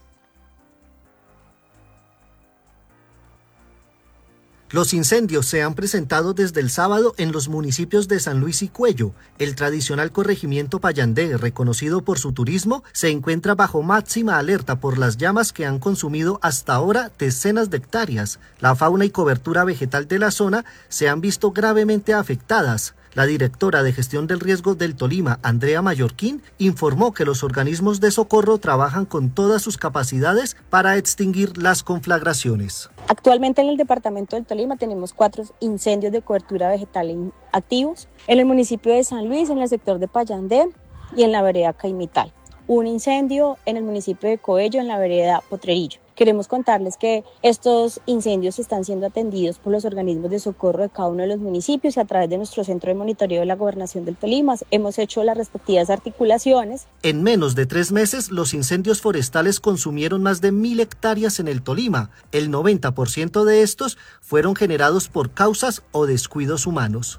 Speaker 4: Los incendios se han presentado desde el sábado en los municipios de San Luis y Cuello. El tradicional corregimiento Payandé, reconocido por su turismo, se encuentra bajo máxima alerta por las llamas que han consumido hasta ahora decenas de hectáreas. La fauna y cobertura vegetal de la zona se han visto gravemente afectadas. La directora de Gestión del Riesgo del Tolima, Andrea Mallorquín, informó que los organismos de socorro trabajan con todas sus capacidades para extinguir las conflagraciones.
Speaker 24: Actualmente en el departamento del Tolima tenemos cuatro incendios de cobertura vegetal activos, en el municipio de San Luis, en el sector de Payandé y en la vereda Caimital. Un incendio en el municipio de Coello, en la vereda Potrerillo. Queremos contarles que estos incendios están siendo atendidos por los organismos de socorro de cada uno de los municipios y a través de nuestro centro de monitoreo de la Gobernación del Tolima hemos hecho las respectivas articulaciones.
Speaker 4: En menos de tres meses, los incendios forestales consumieron más de mil hectáreas en el Tolima. El noventa por ciento de estos fueron generados por causas o descuidos humanos.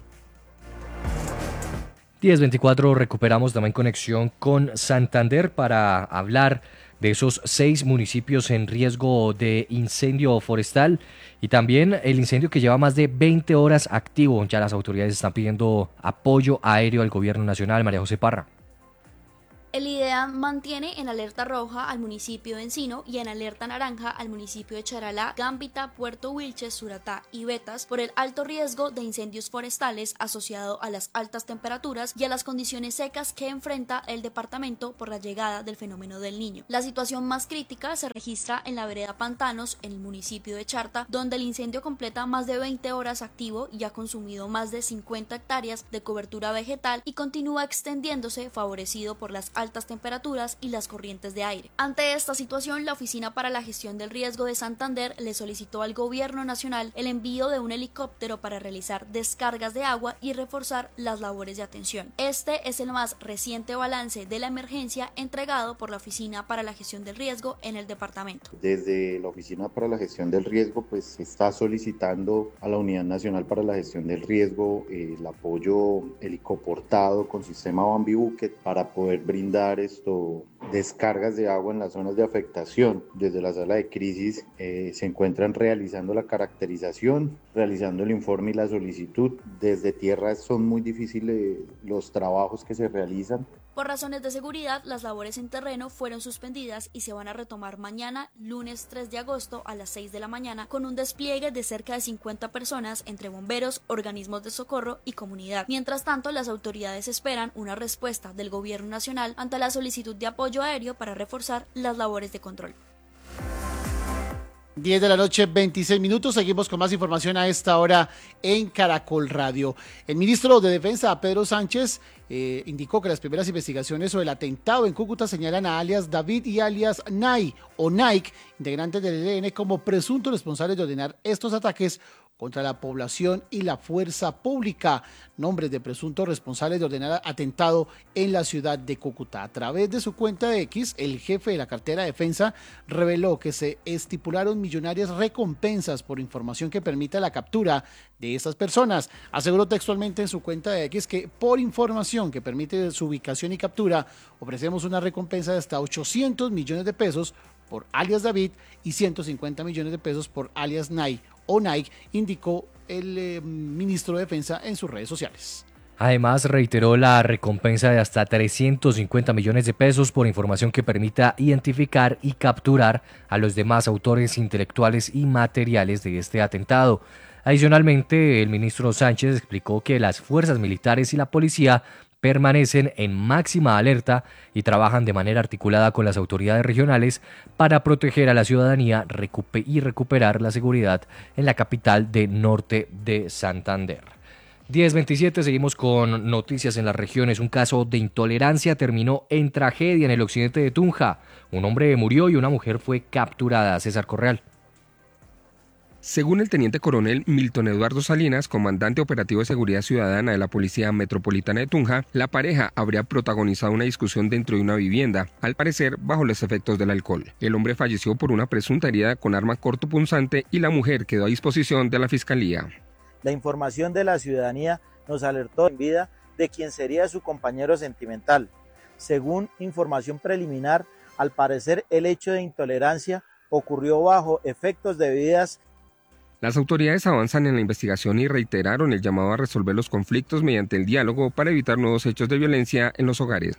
Speaker 12: diez veinticuatro, recuperamos también conexión con Santander para hablar de esos seis municipios en riesgo de incendio forestal y también el incendio que lleva más de veinte horas activo. Ya las autoridades están pidiendo apoyo aéreo al gobierno nacional. María José Parra.
Speaker 25: El IDEA mantiene en alerta roja al municipio de Encino y en alerta naranja al municipio de Charalá, Gambita, Puerto Wilches, Suratá y Betas por el alto riesgo de incendios forestales asociado a las altas temperaturas y a las condiciones secas que enfrenta el departamento por la llegada del fenómeno del Niño. La situación más crítica se registra en la vereda Pantanos, en el municipio de Charta, donde el incendio completa más de veinte horas activo y ha consumido más de cincuenta hectáreas de cobertura vegetal y continúa extendiéndose, favorecido por las altas temperaturas y las corrientes de aire. Ante esta situación, la Oficina para la Gestión del Riesgo de Santander le solicitó al Gobierno Nacional el envío de un helicóptero para realizar descargas de agua y reforzar las labores de atención. Este es el más reciente balance de la emergencia entregado por la Oficina para la Gestión del Riesgo en el departamento.
Speaker 26: Desde la Oficina para la Gestión del Riesgo, pues se está solicitando a la Unidad Nacional para la Gestión del Riesgo eh, el apoyo helicoportado con sistema Bambi Bucket para poder brindar dar esto descargas de agua en las zonas de afectación. Desde la sala de crisis eh, se encuentran realizando la caracterización, realizando el informe y la solicitud. Desde tierra son muy difíciles los trabajos que se realizan.
Speaker 25: Por razones de seguridad, las labores en terreno fueron suspendidas y se van a retomar mañana, lunes tres de agosto a las seis de la mañana, con un despliegue de cerca de cincuenta personas entre bomberos, organismos de socorro y comunidad. Mientras tanto, las autoridades esperan una respuesta del Gobierno Nacional ante la solicitud de apoyo aéreo para reforzar las labores de control.
Speaker 13: diez de la noche, veintiséis minutos. Seguimos con más información a esta hora en Caracol Radio. El ministro de Defensa, Pedro Sánchez, eh, indicó que las primeras investigaciones sobre el atentado en Cúcuta señalan a alias David y alias Nay o Nike, integrantes del E L N, como presuntos responsables de ordenar estos ataques contra la población y la fuerza pública, nombres de presuntos responsables de ordenar atentado en la ciudad de Cúcuta. A través de su cuenta de X, el jefe de la cartera de defensa reveló que se estipularon millonarias recompensas por información que permita la captura de estas personas. Aseguró textualmente en su cuenta de X que por información que permite su ubicación y captura, ofrecemos una recompensa de hasta ochocientos millones de pesos por alias David y ciento cincuenta millones de pesos por alias Nay o Nike, indicó el eh, ministro de Defensa en sus redes sociales.
Speaker 12: Además, reiteró la recompensa de hasta trescientos cincuenta millones de pesos por información que permita identificar y capturar a los demás autores intelectuales y materiales de este atentado. Adicionalmente, el ministro Sánchez explicó que las fuerzas militares y la policía permanecen en máxima alerta y trabajan de manera articulada con las autoridades regionales para proteger a la ciudadanía y recuperar la seguridad en la capital de Norte de Santander. diez veintisiete, seguimos con noticias en las regiones. Un caso de intolerancia terminó en tragedia en el occidente de Tunja. Un hombre murió y una mujer fue capturada. César Correal.
Speaker 5: Según el teniente coronel Milton Eduardo Salinas, comandante operativo de seguridad ciudadana de la Policía Metropolitana de Tunja, la pareja habría protagonizado una discusión dentro de una vivienda, al parecer bajo los efectos del alcohol. El hombre falleció por una presunta herida con arma cortopunzante y la mujer quedó a disposición de la fiscalía.
Speaker 10: La información de la ciudadanía nos alertó en vida de quien sería su compañero sentimental. Según información preliminar, al parecer el hecho de intolerancia ocurrió bajo efectos de bebidas.
Speaker 5: Las autoridades avanzan en la investigación y reiteraron el llamado a resolver los conflictos mediante el diálogo para evitar nuevos hechos de violencia en los hogares.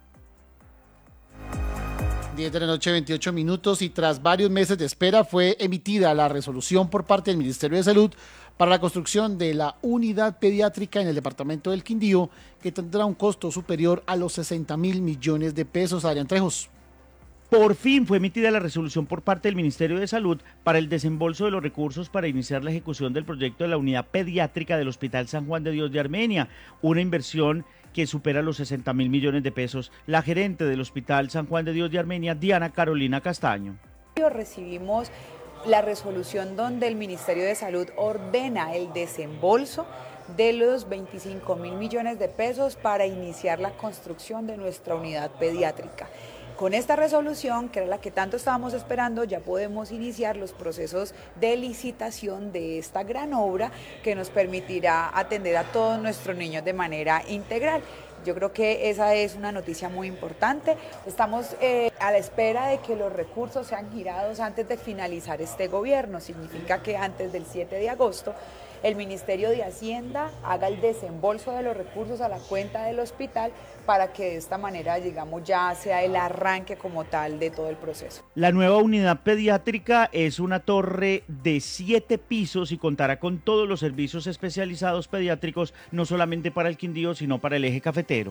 Speaker 13: diez de la noche, veintiocho minutos, y tras varios meses de espera fue emitida la resolución por parte del Ministerio de Salud para la construcción de la unidad pediátrica en el departamento del Quindío, que tendrá un costo superior a los sesenta mil millones de pesos. Adrián Trejos.
Speaker 14: Por fin fue emitida la resolución por parte del Ministerio de Salud para el desembolso de los recursos para iniciar la ejecución del proyecto de la unidad pediátrica del Hospital San Juan de Dios de Armenia, una inversión que supera los sesenta mil millones de pesos. La gerente del Hospital San Juan de Dios de Armenia, Diana Carolina Castaño.
Speaker 15: Recibimos la resolución donde el Ministerio de Salud ordena el desembolso de los veinticinco mil millones de pesos para iniciar la construcción de nuestra unidad pediátrica. Con esta resolución, que era la que tanto estábamos esperando, ya podemos iniciar los procesos de licitación de esta gran obra que nos permitirá atender a todos nuestros niños de manera integral. Yo creo que esa es una noticia muy importante. Estamos eh, a la espera de que los recursos sean girados antes de finalizar este gobierno. Significa que antes del siete de agosto el Ministerio de Hacienda haga el desembolso de los recursos a la cuenta del hospital para que de esta manera, digamos, ya sea el arranque como tal de todo el proceso.
Speaker 14: La nueva unidad pediátrica es una torre de siete pisos y contará con todos los servicios especializados pediátricos, no solamente para el Quindío, sino para el eje cafetero.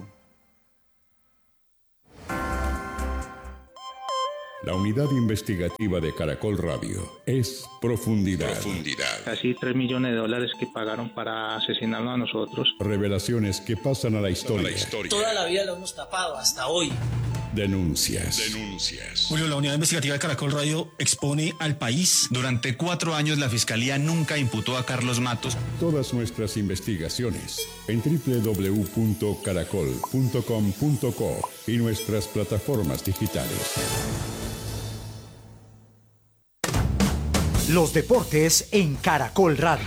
Speaker 16: La unidad investigativa de Caracol Radio es Profundidad.
Speaker 17: Profundidad. Casi tres millones de dólares que pagaron para asesinarnos a nosotros.
Speaker 16: Revelaciones que pasan a la historia.
Speaker 17: La historia.
Speaker 18: Toda la vida lo hemos tapado, hasta hoy.
Speaker 16: Denuncias.
Speaker 17: Denuncias.
Speaker 19: Julio, la unidad investigativa de Caracol Radio expone al país.
Speaker 20: Durante cuatro años la Fiscalía nunca imputó a Carlos Matos.
Speaker 16: Todas nuestras investigaciones en doble u doble u doble u punto caracol punto com punto co y nuestras plataformas digitales.
Speaker 21: Los deportes en Caracol Radio.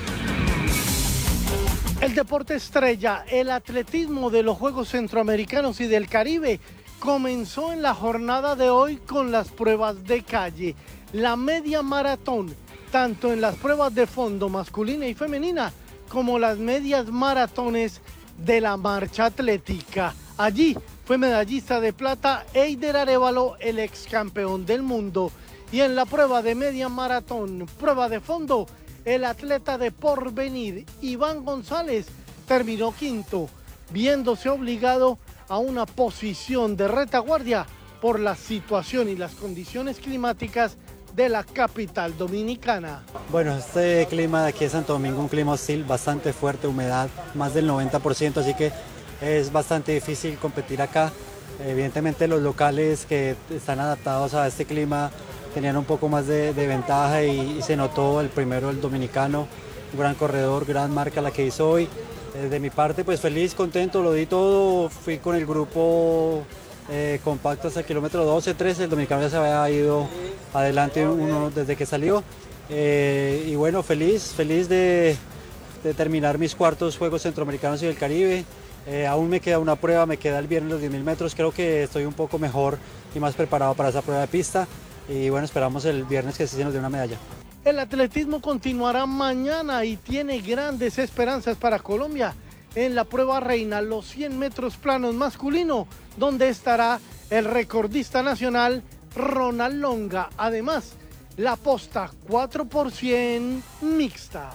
Speaker 27: El deporte estrella, el atletismo de los Juegos Centroamericanos y del Caribe, comenzó en la jornada de hoy con las pruebas de calle. La media maratón, tanto en las pruebas de fondo masculina y femenina, como las medias maratones de la marcha atlética. Allí fue medallista de plata Eider Arévalo, el ex campeón del mundo. Y en la prueba de media maratón, prueba de fondo, el atleta de Porvenir, Iván González, terminó quinto, viéndose obligado a una posición de retaguardia por la situación y las condiciones climáticas de la capital dominicana.
Speaker 28: Bueno, este clima de aquí de Santo Domingo, un clima hostil, bastante fuerte, humedad, más del noventa por ciento, así que es bastante difícil competir acá. Evidentemente los locales que están adaptados a este clima tenían un poco más de, de ventaja y, y se notó el primero, el dominicano, un gran corredor, gran marca la que hizo hoy. Eh, de mi parte, pues feliz, contento, lo di todo, fui con el grupo eh, compacto hasta el kilómetro doce, trece, el dominicano ya se había ido adelante uno desde que salió. Eh, y bueno, feliz, feliz de, de terminar mis cuartos Juegos Centroamericanos y del Caribe. Eh, aún me queda una prueba, me queda el viernes los diez mil metros, creo que estoy un poco mejor y más preparado para esa prueba de pista. Y bueno, esperamos el viernes que se nos dé una medalla.
Speaker 27: El atletismo continuará mañana y tiene grandes esperanzas para Colombia en la prueba reina, los cien metros planos masculino, donde estará el recordista nacional Ronald Longa. Además, la posta cuatro por cien mixta.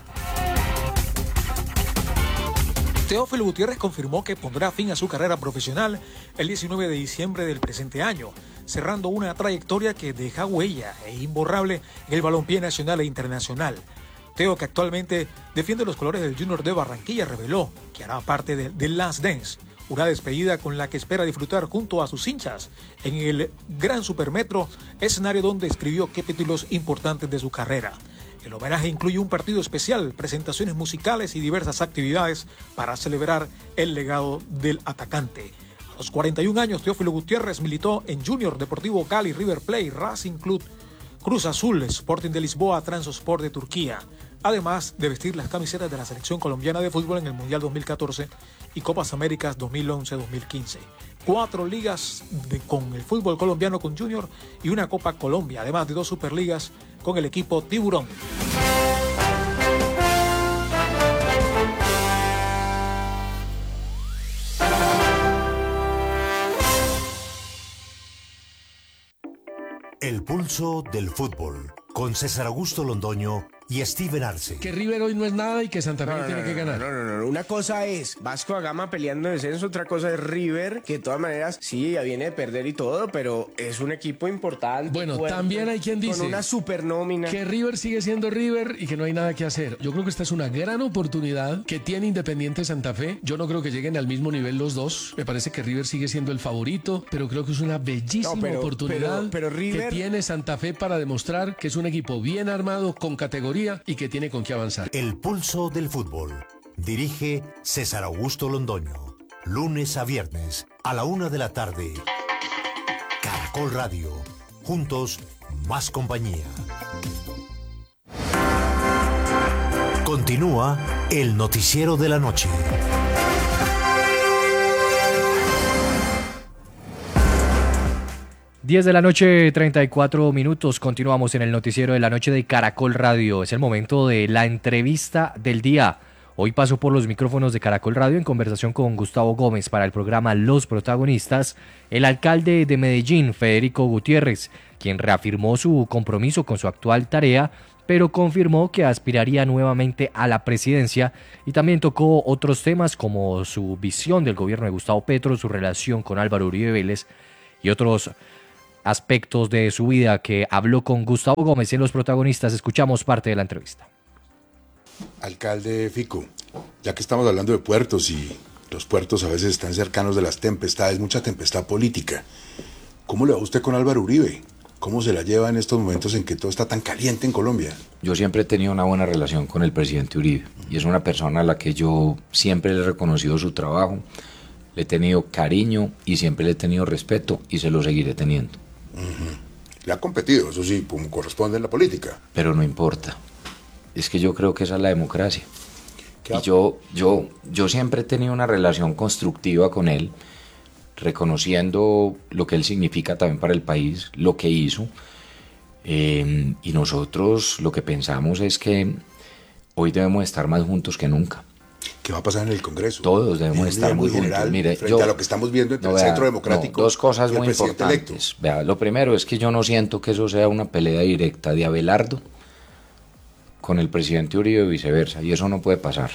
Speaker 29: Teófilo Gutiérrez confirmó que pondrá fin a su carrera profesional el diecinueve de diciembre del presente año, cerrando una trayectoria que deja huella e imborrable en el balompié nacional e internacional. Teo, que actualmente defiende los colores del Junior de Barranquilla, reveló que hará parte de The Last Dance, una despedida con la que espera disfrutar junto a sus hinchas en el Gran Supermetro, escenario donde escribió capítulos importantes de su carrera. El homenaje incluye un partido especial, presentaciones musicales y diversas actividades para celebrar el legado del atacante. A los cuarenta y un años, Teófilo Gutiérrez militó en Junior, Deportivo Cali, River Plate, Racing Club, Cruz Azul, Sporting de Lisboa, Transport de Turquía, además de vestir las camisetas de la selección colombiana de fútbol en el Mundial dos mil catorce y Copas Américas dos mil once dos mil quince. Cuatro ligas de, con el fútbol colombiano con Junior y una Copa Colombia, además de dos Superligas con el equipo Tiburón.
Speaker 21: El pulso del fútbol, con César Augusto Londoño y Steven Arce.
Speaker 30: Que River hoy no es nada y que Santa Fe no, no, tiene
Speaker 31: no,
Speaker 30: que ganar.
Speaker 31: No, no, no, no. Una cosa es Vasco da Gama peleando en descenso, otra cosa es River, que de todas maneras sí, ya viene de perder y todo, pero es un equipo importante.
Speaker 30: Bueno,
Speaker 31: fuerte,
Speaker 30: también hay quien dice
Speaker 31: con una supernómina.
Speaker 30: Que River sigue siendo River y que no hay nada que hacer. Yo creo que esta es una gran oportunidad que tiene Independiente Santa Fe. Yo no creo que lleguen al mismo nivel los dos. Me parece que River sigue siendo el favorito, pero creo que es una bellísima no, pero, oportunidad pero, pero River... que tiene Santa Fe para demostrar que es un equipo bien armado, con categoría y que tiene con qué avanzar.
Speaker 21: El pulso del fútbol. Dirige César Augusto Londoño. Lunes a viernes a la una de la tarde. Caracol Radio. Juntos, más compañía. Continúa el noticiero de la noche.
Speaker 12: diez de la noche, treinta y cuatro minutos. Continuamos en el noticiero de la noche de Caracol Radio. Es el momento de la entrevista del día. Hoy paso por los micrófonos de Caracol Radio en conversación con Gustavo Gómez para el programa Los Protagonistas, el alcalde de Medellín, Federico Gutiérrez, quien reafirmó su compromiso con su actual tarea, pero confirmó que aspiraría nuevamente a la presidencia y también tocó otros temas como su visión del gobierno de Gustavo Petro, su relación con Álvaro Uribe Vélez y otros aspectos de su vida que habló con Gustavo Gómez en Los Protagonistas. Escuchamos parte de la entrevista.
Speaker 1: Alcalde Fico, ya que estamos hablando de puertos y los puertos a veces están cercanos de las tempestades, mucha tempestad política, ¿cómo le va usted con Álvaro Uribe? ¿Cómo se la lleva en estos momentos en que todo está tan caliente en Colombia?
Speaker 2: Yo siempre he tenido una buena relación con el presidente Uribe y es una persona a la que yo siempre le he reconocido su trabajo, le he tenido cariño y siempre le he tenido respeto y se lo seguiré teniendo.
Speaker 1: Uh-huh. Le ha competido, eso sí, como corresponde en la política.
Speaker 2: Pero no importa. Es que yo creo que esa es la democracia. Y yo, yo, yo siempre he tenido una relación constructiva con él, reconociendo lo que él significa también para el país, lo que hizo. Eh, y nosotros lo que pensamos es que hoy debemos estar más juntos que nunca.
Speaker 1: ¿Qué va a pasar en el Congreso?
Speaker 2: Todos debemos
Speaker 1: en
Speaker 2: estar muy
Speaker 1: general,
Speaker 2: juntos. Mire,
Speaker 1: frente
Speaker 2: yo,
Speaker 1: a lo que estamos viendo entre
Speaker 2: no,
Speaker 1: el
Speaker 2: vea,
Speaker 1: Centro Democrático
Speaker 2: no, dos cosas
Speaker 1: y el
Speaker 2: muy
Speaker 1: presidente
Speaker 2: importantes.
Speaker 1: electo.
Speaker 2: Vea, lo primero es que yo no siento que eso sea una pelea directa de Abelardo con el presidente Uribe y viceversa, y eso no puede pasar.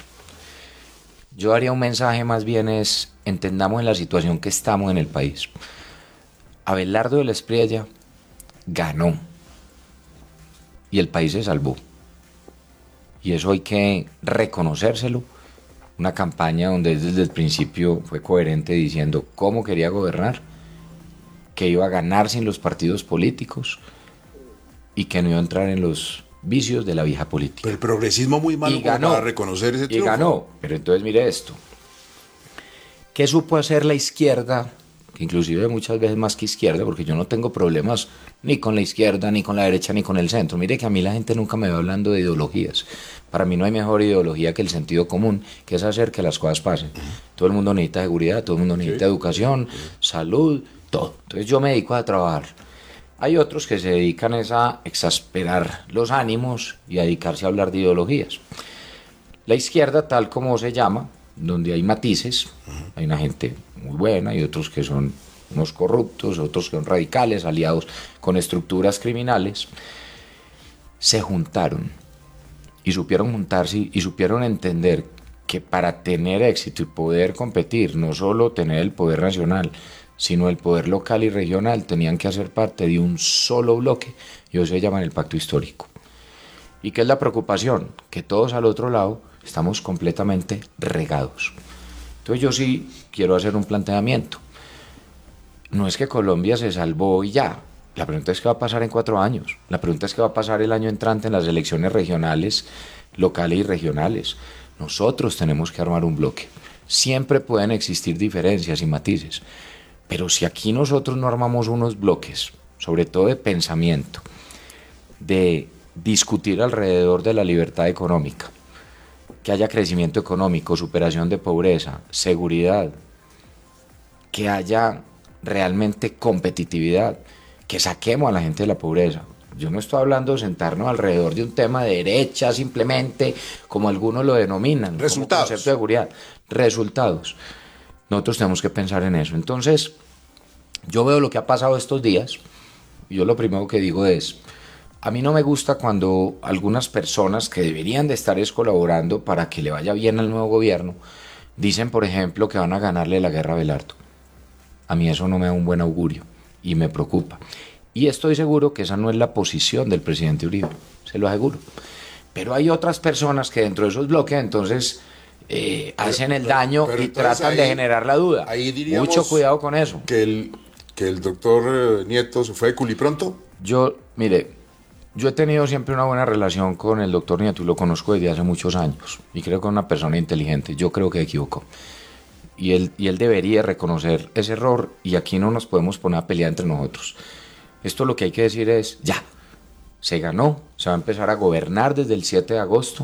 Speaker 2: Yo haría un mensaje más bien es, entendamos en la situación que estamos en el país. Abelardo de la Espriella ganó y el país se salvó. Y eso hay que reconocérselo. Una campaña donde desde el principio fue coherente diciendo cómo quería gobernar, que iba a ganar sin los partidos políticos y que no iba a entrar en los vicios de la vieja política.
Speaker 1: Pero el progresismo muy malo
Speaker 2: y ganó,
Speaker 1: para reconocer ese triunfo.
Speaker 2: Y ganó, pero entonces mire esto. ¿Qué supo hacer la izquierda? Que inclusive muchas veces más que izquierda, porque yo no tengo problemas ni con la izquierda, ni con la derecha, ni con el centro. Mire que a mí la gente nunca me va hablando de ideologías. Para mí no hay mejor ideología que el sentido común, que es hacer que las cosas pasen. Uh-huh. Todo el mundo necesita seguridad, todo el mundo necesita sí. educación, uh-huh. salud, todo. Entonces yo me dedico a trabajar. Hay otros que se dedican a exasperar los ánimos y a dedicarse a hablar de ideologías. La izquierda, tal como se llama, donde hay matices, uh-huh. hay una gente muy buena y otros que son unos corruptos, otros que son radicales, aliados con estructuras criminales, se juntaron y supieron juntarse y supieron entender que para tener éxito y poder competir, no solo tener el poder nacional, sino el poder local y regional, tenían que hacer parte de un solo bloque, y eso se llama el pacto histórico. ¿Y qué es la preocupación? Que todos al otro lado estamos completamente regados. Entonces yo sí quiero hacer un planteamiento. No es que Colombia se salvó y ya. La pregunta es qué va a pasar en cuatro años. La pregunta es qué va a pasar el año entrante en las elecciones regionales, locales y regionales. Nosotros tenemos que armar un bloque. Siempre pueden existir diferencias y matices. Pero si aquí nosotros no armamos unos bloques, sobre todo de pensamiento, de discutir alrededor de la libertad económica, que haya crecimiento económico, superación de pobreza, seguridad, que haya realmente competitividad, que saquemos a la gente de la pobreza. Yo no estoy hablando de sentarnos alrededor de un tema de derecha simplemente, como algunos lo denominan,
Speaker 1: resultados,
Speaker 2: como concepto de seguridad, resultados. Nosotros tenemos que pensar en eso. Entonces, yo veo lo que ha pasado estos días y yo lo primero que digo es, a mí no me gusta cuando algunas personas que deberían de estar es colaborando para que le vaya bien al nuevo gobierno, dicen, por ejemplo, que van a ganarle la guerra a Abelardo. A mí eso no me da un buen augurio y me preocupa. Y estoy seguro que esa no es la posición del presidente Uribe, se lo aseguro. Pero hay otras personas que dentro de esos bloques, entonces... Eh, pero, hacen el pero, daño pero y tratan ahí, de generar la duda.
Speaker 1: Ahí diríamos
Speaker 2: mucho cuidado con eso.
Speaker 1: Que el, que el doctor Nieto se fue de culipronto.
Speaker 2: Yo, mire, yo he tenido siempre una buena relación con el doctor Nieto y lo conozco desde hace muchos años. Y creo que es una persona inteligente. Yo creo que se equivocó. Y él, y él debería reconocer ese error y aquí no nos podemos poner a pelear entre nosotros. Esto lo que hay que decir es, ya, se ganó, se va a empezar a gobernar desde el siete de agosto.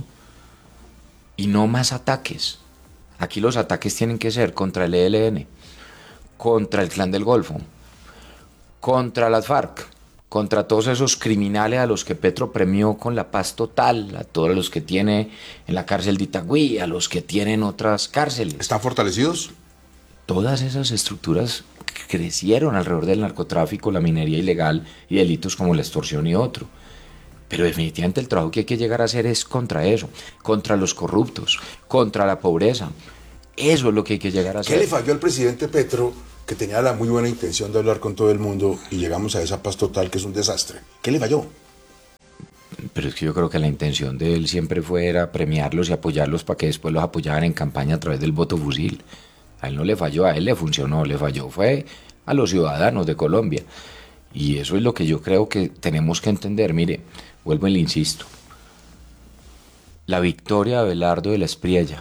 Speaker 2: Y no más ataques. Aquí los ataques tienen que ser contra el E L N, contra el Clan del Golfo, contra las FARC, contra todos esos criminales a los que Petro premió con la paz total, a todos los que tiene en la cárcel de Itagüí, a los que tienen otras cárceles.
Speaker 1: ¿Están fortalecidos?
Speaker 2: Todas esas estructuras crecieron alrededor del narcotráfico, la minería ilegal y delitos como la extorsión y otro. Pero definitivamente el trabajo que hay que llegar a hacer es contra eso, contra los corruptos, contra la pobreza. Eso es lo que hay que llegar a hacer.
Speaker 1: ¿Qué le falló al presidente Petro, que tenía la muy buena intención de hablar con todo el mundo y llegamos a esa paz total que es un desastre? ¿Qué le falló?
Speaker 2: Pero es que yo creo que la intención de él siempre fue era premiarlos y apoyarlos para que después los apoyaran en campaña a través del voto fusil. A él no le falló, a él le funcionó, le falló fue a los ciudadanos de Colombia. Y eso es lo que yo creo que tenemos que entender. Mire, vuelvo y le insisto. La victoria de Abelardo de la Espriella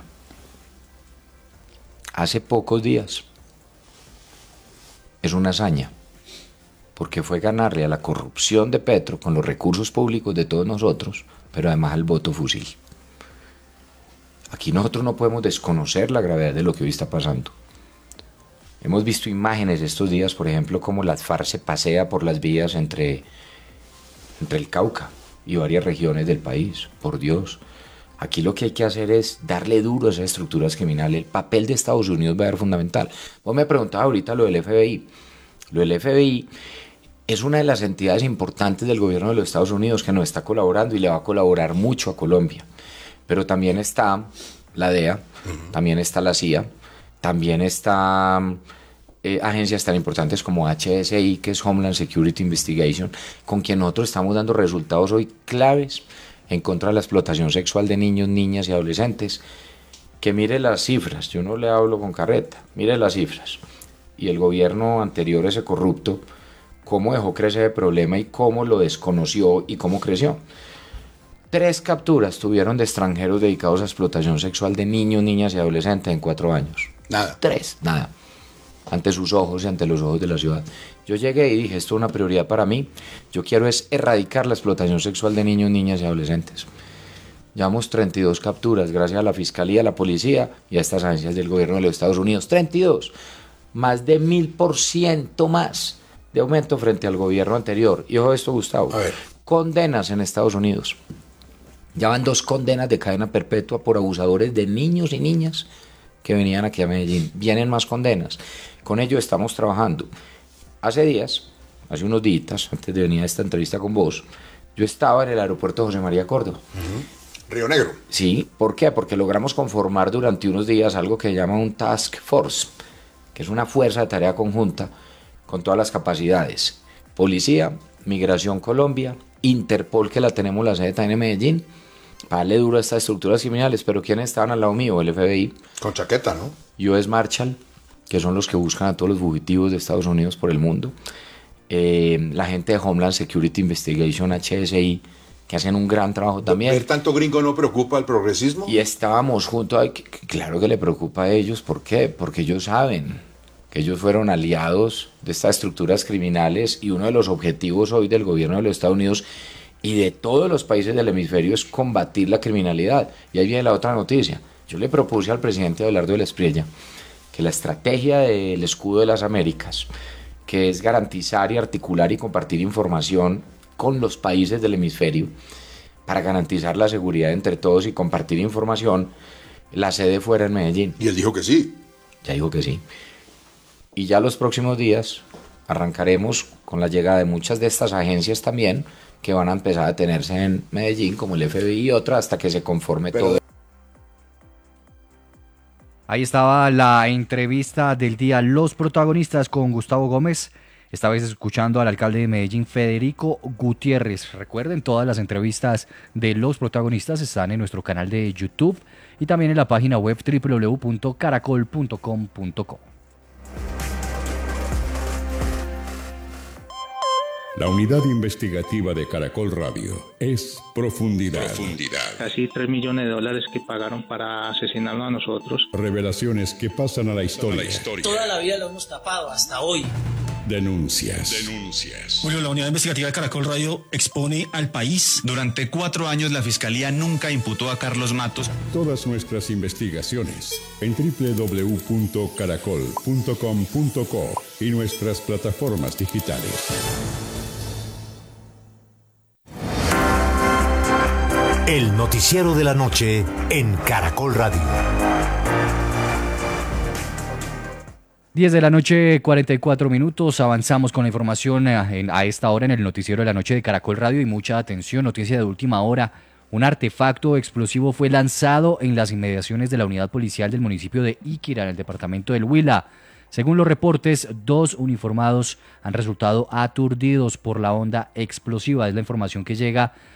Speaker 2: hace pocos días es una hazaña, porque fue ganarle a la corrupción de Petro con los recursos públicos de todos nosotros, pero además al voto fusil. Aquí nosotros no podemos desconocer la gravedad de lo que hoy está pasando. Hemos visto imágenes estos días, por ejemplo, como las FARC se pasea por las vías entre, entre el Cauca y varias regiones del país. Por Dios, aquí lo que hay que hacer es darle duro a esas estructuras criminales. El papel de Estados Unidos va a ser fundamental. Vos me preguntabas ahorita lo del F B I. Lo del F B I es una de las entidades importantes del gobierno de los Estados Unidos que nos está colaborando y le va a colaborar mucho a Colombia. Pero también está la D E A, uh-huh. también está la C I A, también está eh, agencias tan importantes como H S I, que es Homeland Security Investigation, con quien nosotros estamos dando resultados hoy claves en contra de la explotación sexual de niños, niñas y adolescentes. Que mire las cifras, yo no le hablo con carreta, mire las cifras. Y el gobierno anterior, ese corrupto, cómo dejó crecer el problema y cómo lo desconoció y cómo creció. Tres capturas tuvieron de extranjeros dedicados a explotación sexual de niños, niñas y adolescentes en cuatro años.
Speaker 1: Nada.
Speaker 2: Tres, nada. Ante sus ojos y ante los ojos de la ciudad. Yo llegué y dije, esto es una prioridad para mí. Yo quiero es erradicar la explotación sexual de niños, niñas y adolescentes. Llevamos treinta y dos capturas gracias a la Fiscalía, a la Policía y a estas agencias del gobierno de los Estados Unidos. treinta y dos. Más de mil por ciento más de aumento frente al gobierno anterior. Y ojo esto, Gustavo.
Speaker 1: A ver.
Speaker 2: Condenas en Estados Unidos. Ya van dos condenas de cadena perpetua por abusadores de niños y niñas que venían aquí a Medellín. Vienen más condenas. Con ello estamos trabajando. Hace días, hace unos días, antes de venir a esta entrevista con vos, yo estaba en el aeropuerto José María Córdoba.
Speaker 1: Uh-huh. Río Negro.
Speaker 2: Sí, ¿por qué? Porque logramos conformar durante unos días algo que se llama un Task Force, que es una fuerza de tarea conjunta con todas las capacidades. Policía, Migración Colombia, Interpol, que la tenemos la sede también en Medellín, para darle duro a estas estructuras criminales. Pero ¿quiénes estaban al lado mío? El F B I.
Speaker 1: Con chaqueta, ¿no?
Speaker 2: U S Marshal, que son los que buscan a todos los fugitivos de Estados Unidos por el mundo. Eh, la gente de Homeland Security Investigation, H S I, que hacen un gran trabajo también.
Speaker 1: ¿Ver tanto gringo no preocupa al progresismo?
Speaker 2: Y estábamos juntos, ay, claro que le preocupa a ellos. ¿Por qué? Porque ellos saben que ellos fueron aliados de estas estructuras criminales y uno de los objetivos hoy del gobierno de los Estados Unidos y de todos los países del hemisferio es combatir la criminalidad. Y ahí viene la otra noticia. Yo le propuse al presidente Abelardo de la Espriella que la estrategia del Escudo de las Américas, que es garantizar y articular y compartir información con los países del hemisferio para garantizar la seguridad entre todos y compartir información, la sede fuera en Medellín.
Speaker 1: Y él dijo que sí.
Speaker 2: Ya dijo que sí. Y ya los próximos días arrancaremos con la llegada de muchas de estas agencias también, que van a empezar a tenerse en Medellín, como el F B I y otras, hasta que se conforme Pero... todo.
Speaker 12: Ahí estaba la entrevista del día, los protagonistas con Gustavo Gómez, esta vez escuchando al alcalde de Medellín, Federico Gutiérrez. Recuerden, todas las entrevistas de los protagonistas están en nuestro canal de YouTube y también en la página web doble u doble u doble u punto caracol punto com punto co.
Speaker 16: La unidad investigativa de Caracol Radio es Profundidad. Profundidad.
Speaker 17: Casi tres millones de dólares que pagaron para asesinarnos a nosotros.
Speaker 16: Revelaciones que pasan a la historia.
Speaker 18: Toda la vida lo hemos tapado hasta hoy.
Speaker 16: Denuncias.
Speaker 19: Denuncias. Julio, la unidad investigativa de Caracol Radio expone al país.
Speaker 20: Durante cuatro años la Fiscalía nunca imputó a Carlos Matos.
Speaker 16: Todas nuestras investigaciones en doble u doble u doble u punto caracol punto com punto co y nuestras plataformas digitales.
Speaker 21: El noticiero de la noche en Caracol Radio.
Speaker 12: diez de la noche, cuarenta y cuatro minutos. Avanzamos con la información a esta hora en el noticiero de la noche de Caracol Radio y mucha atención, noticia de última hora. Un artefacto explosivo fue lanzado en las inmediaciones de la unidad policial del municipio de Iquira, en el departamento del Huila. Según los reportes, dos uniformados han resultado aturdidos por la onda explosiva. Es la información que llega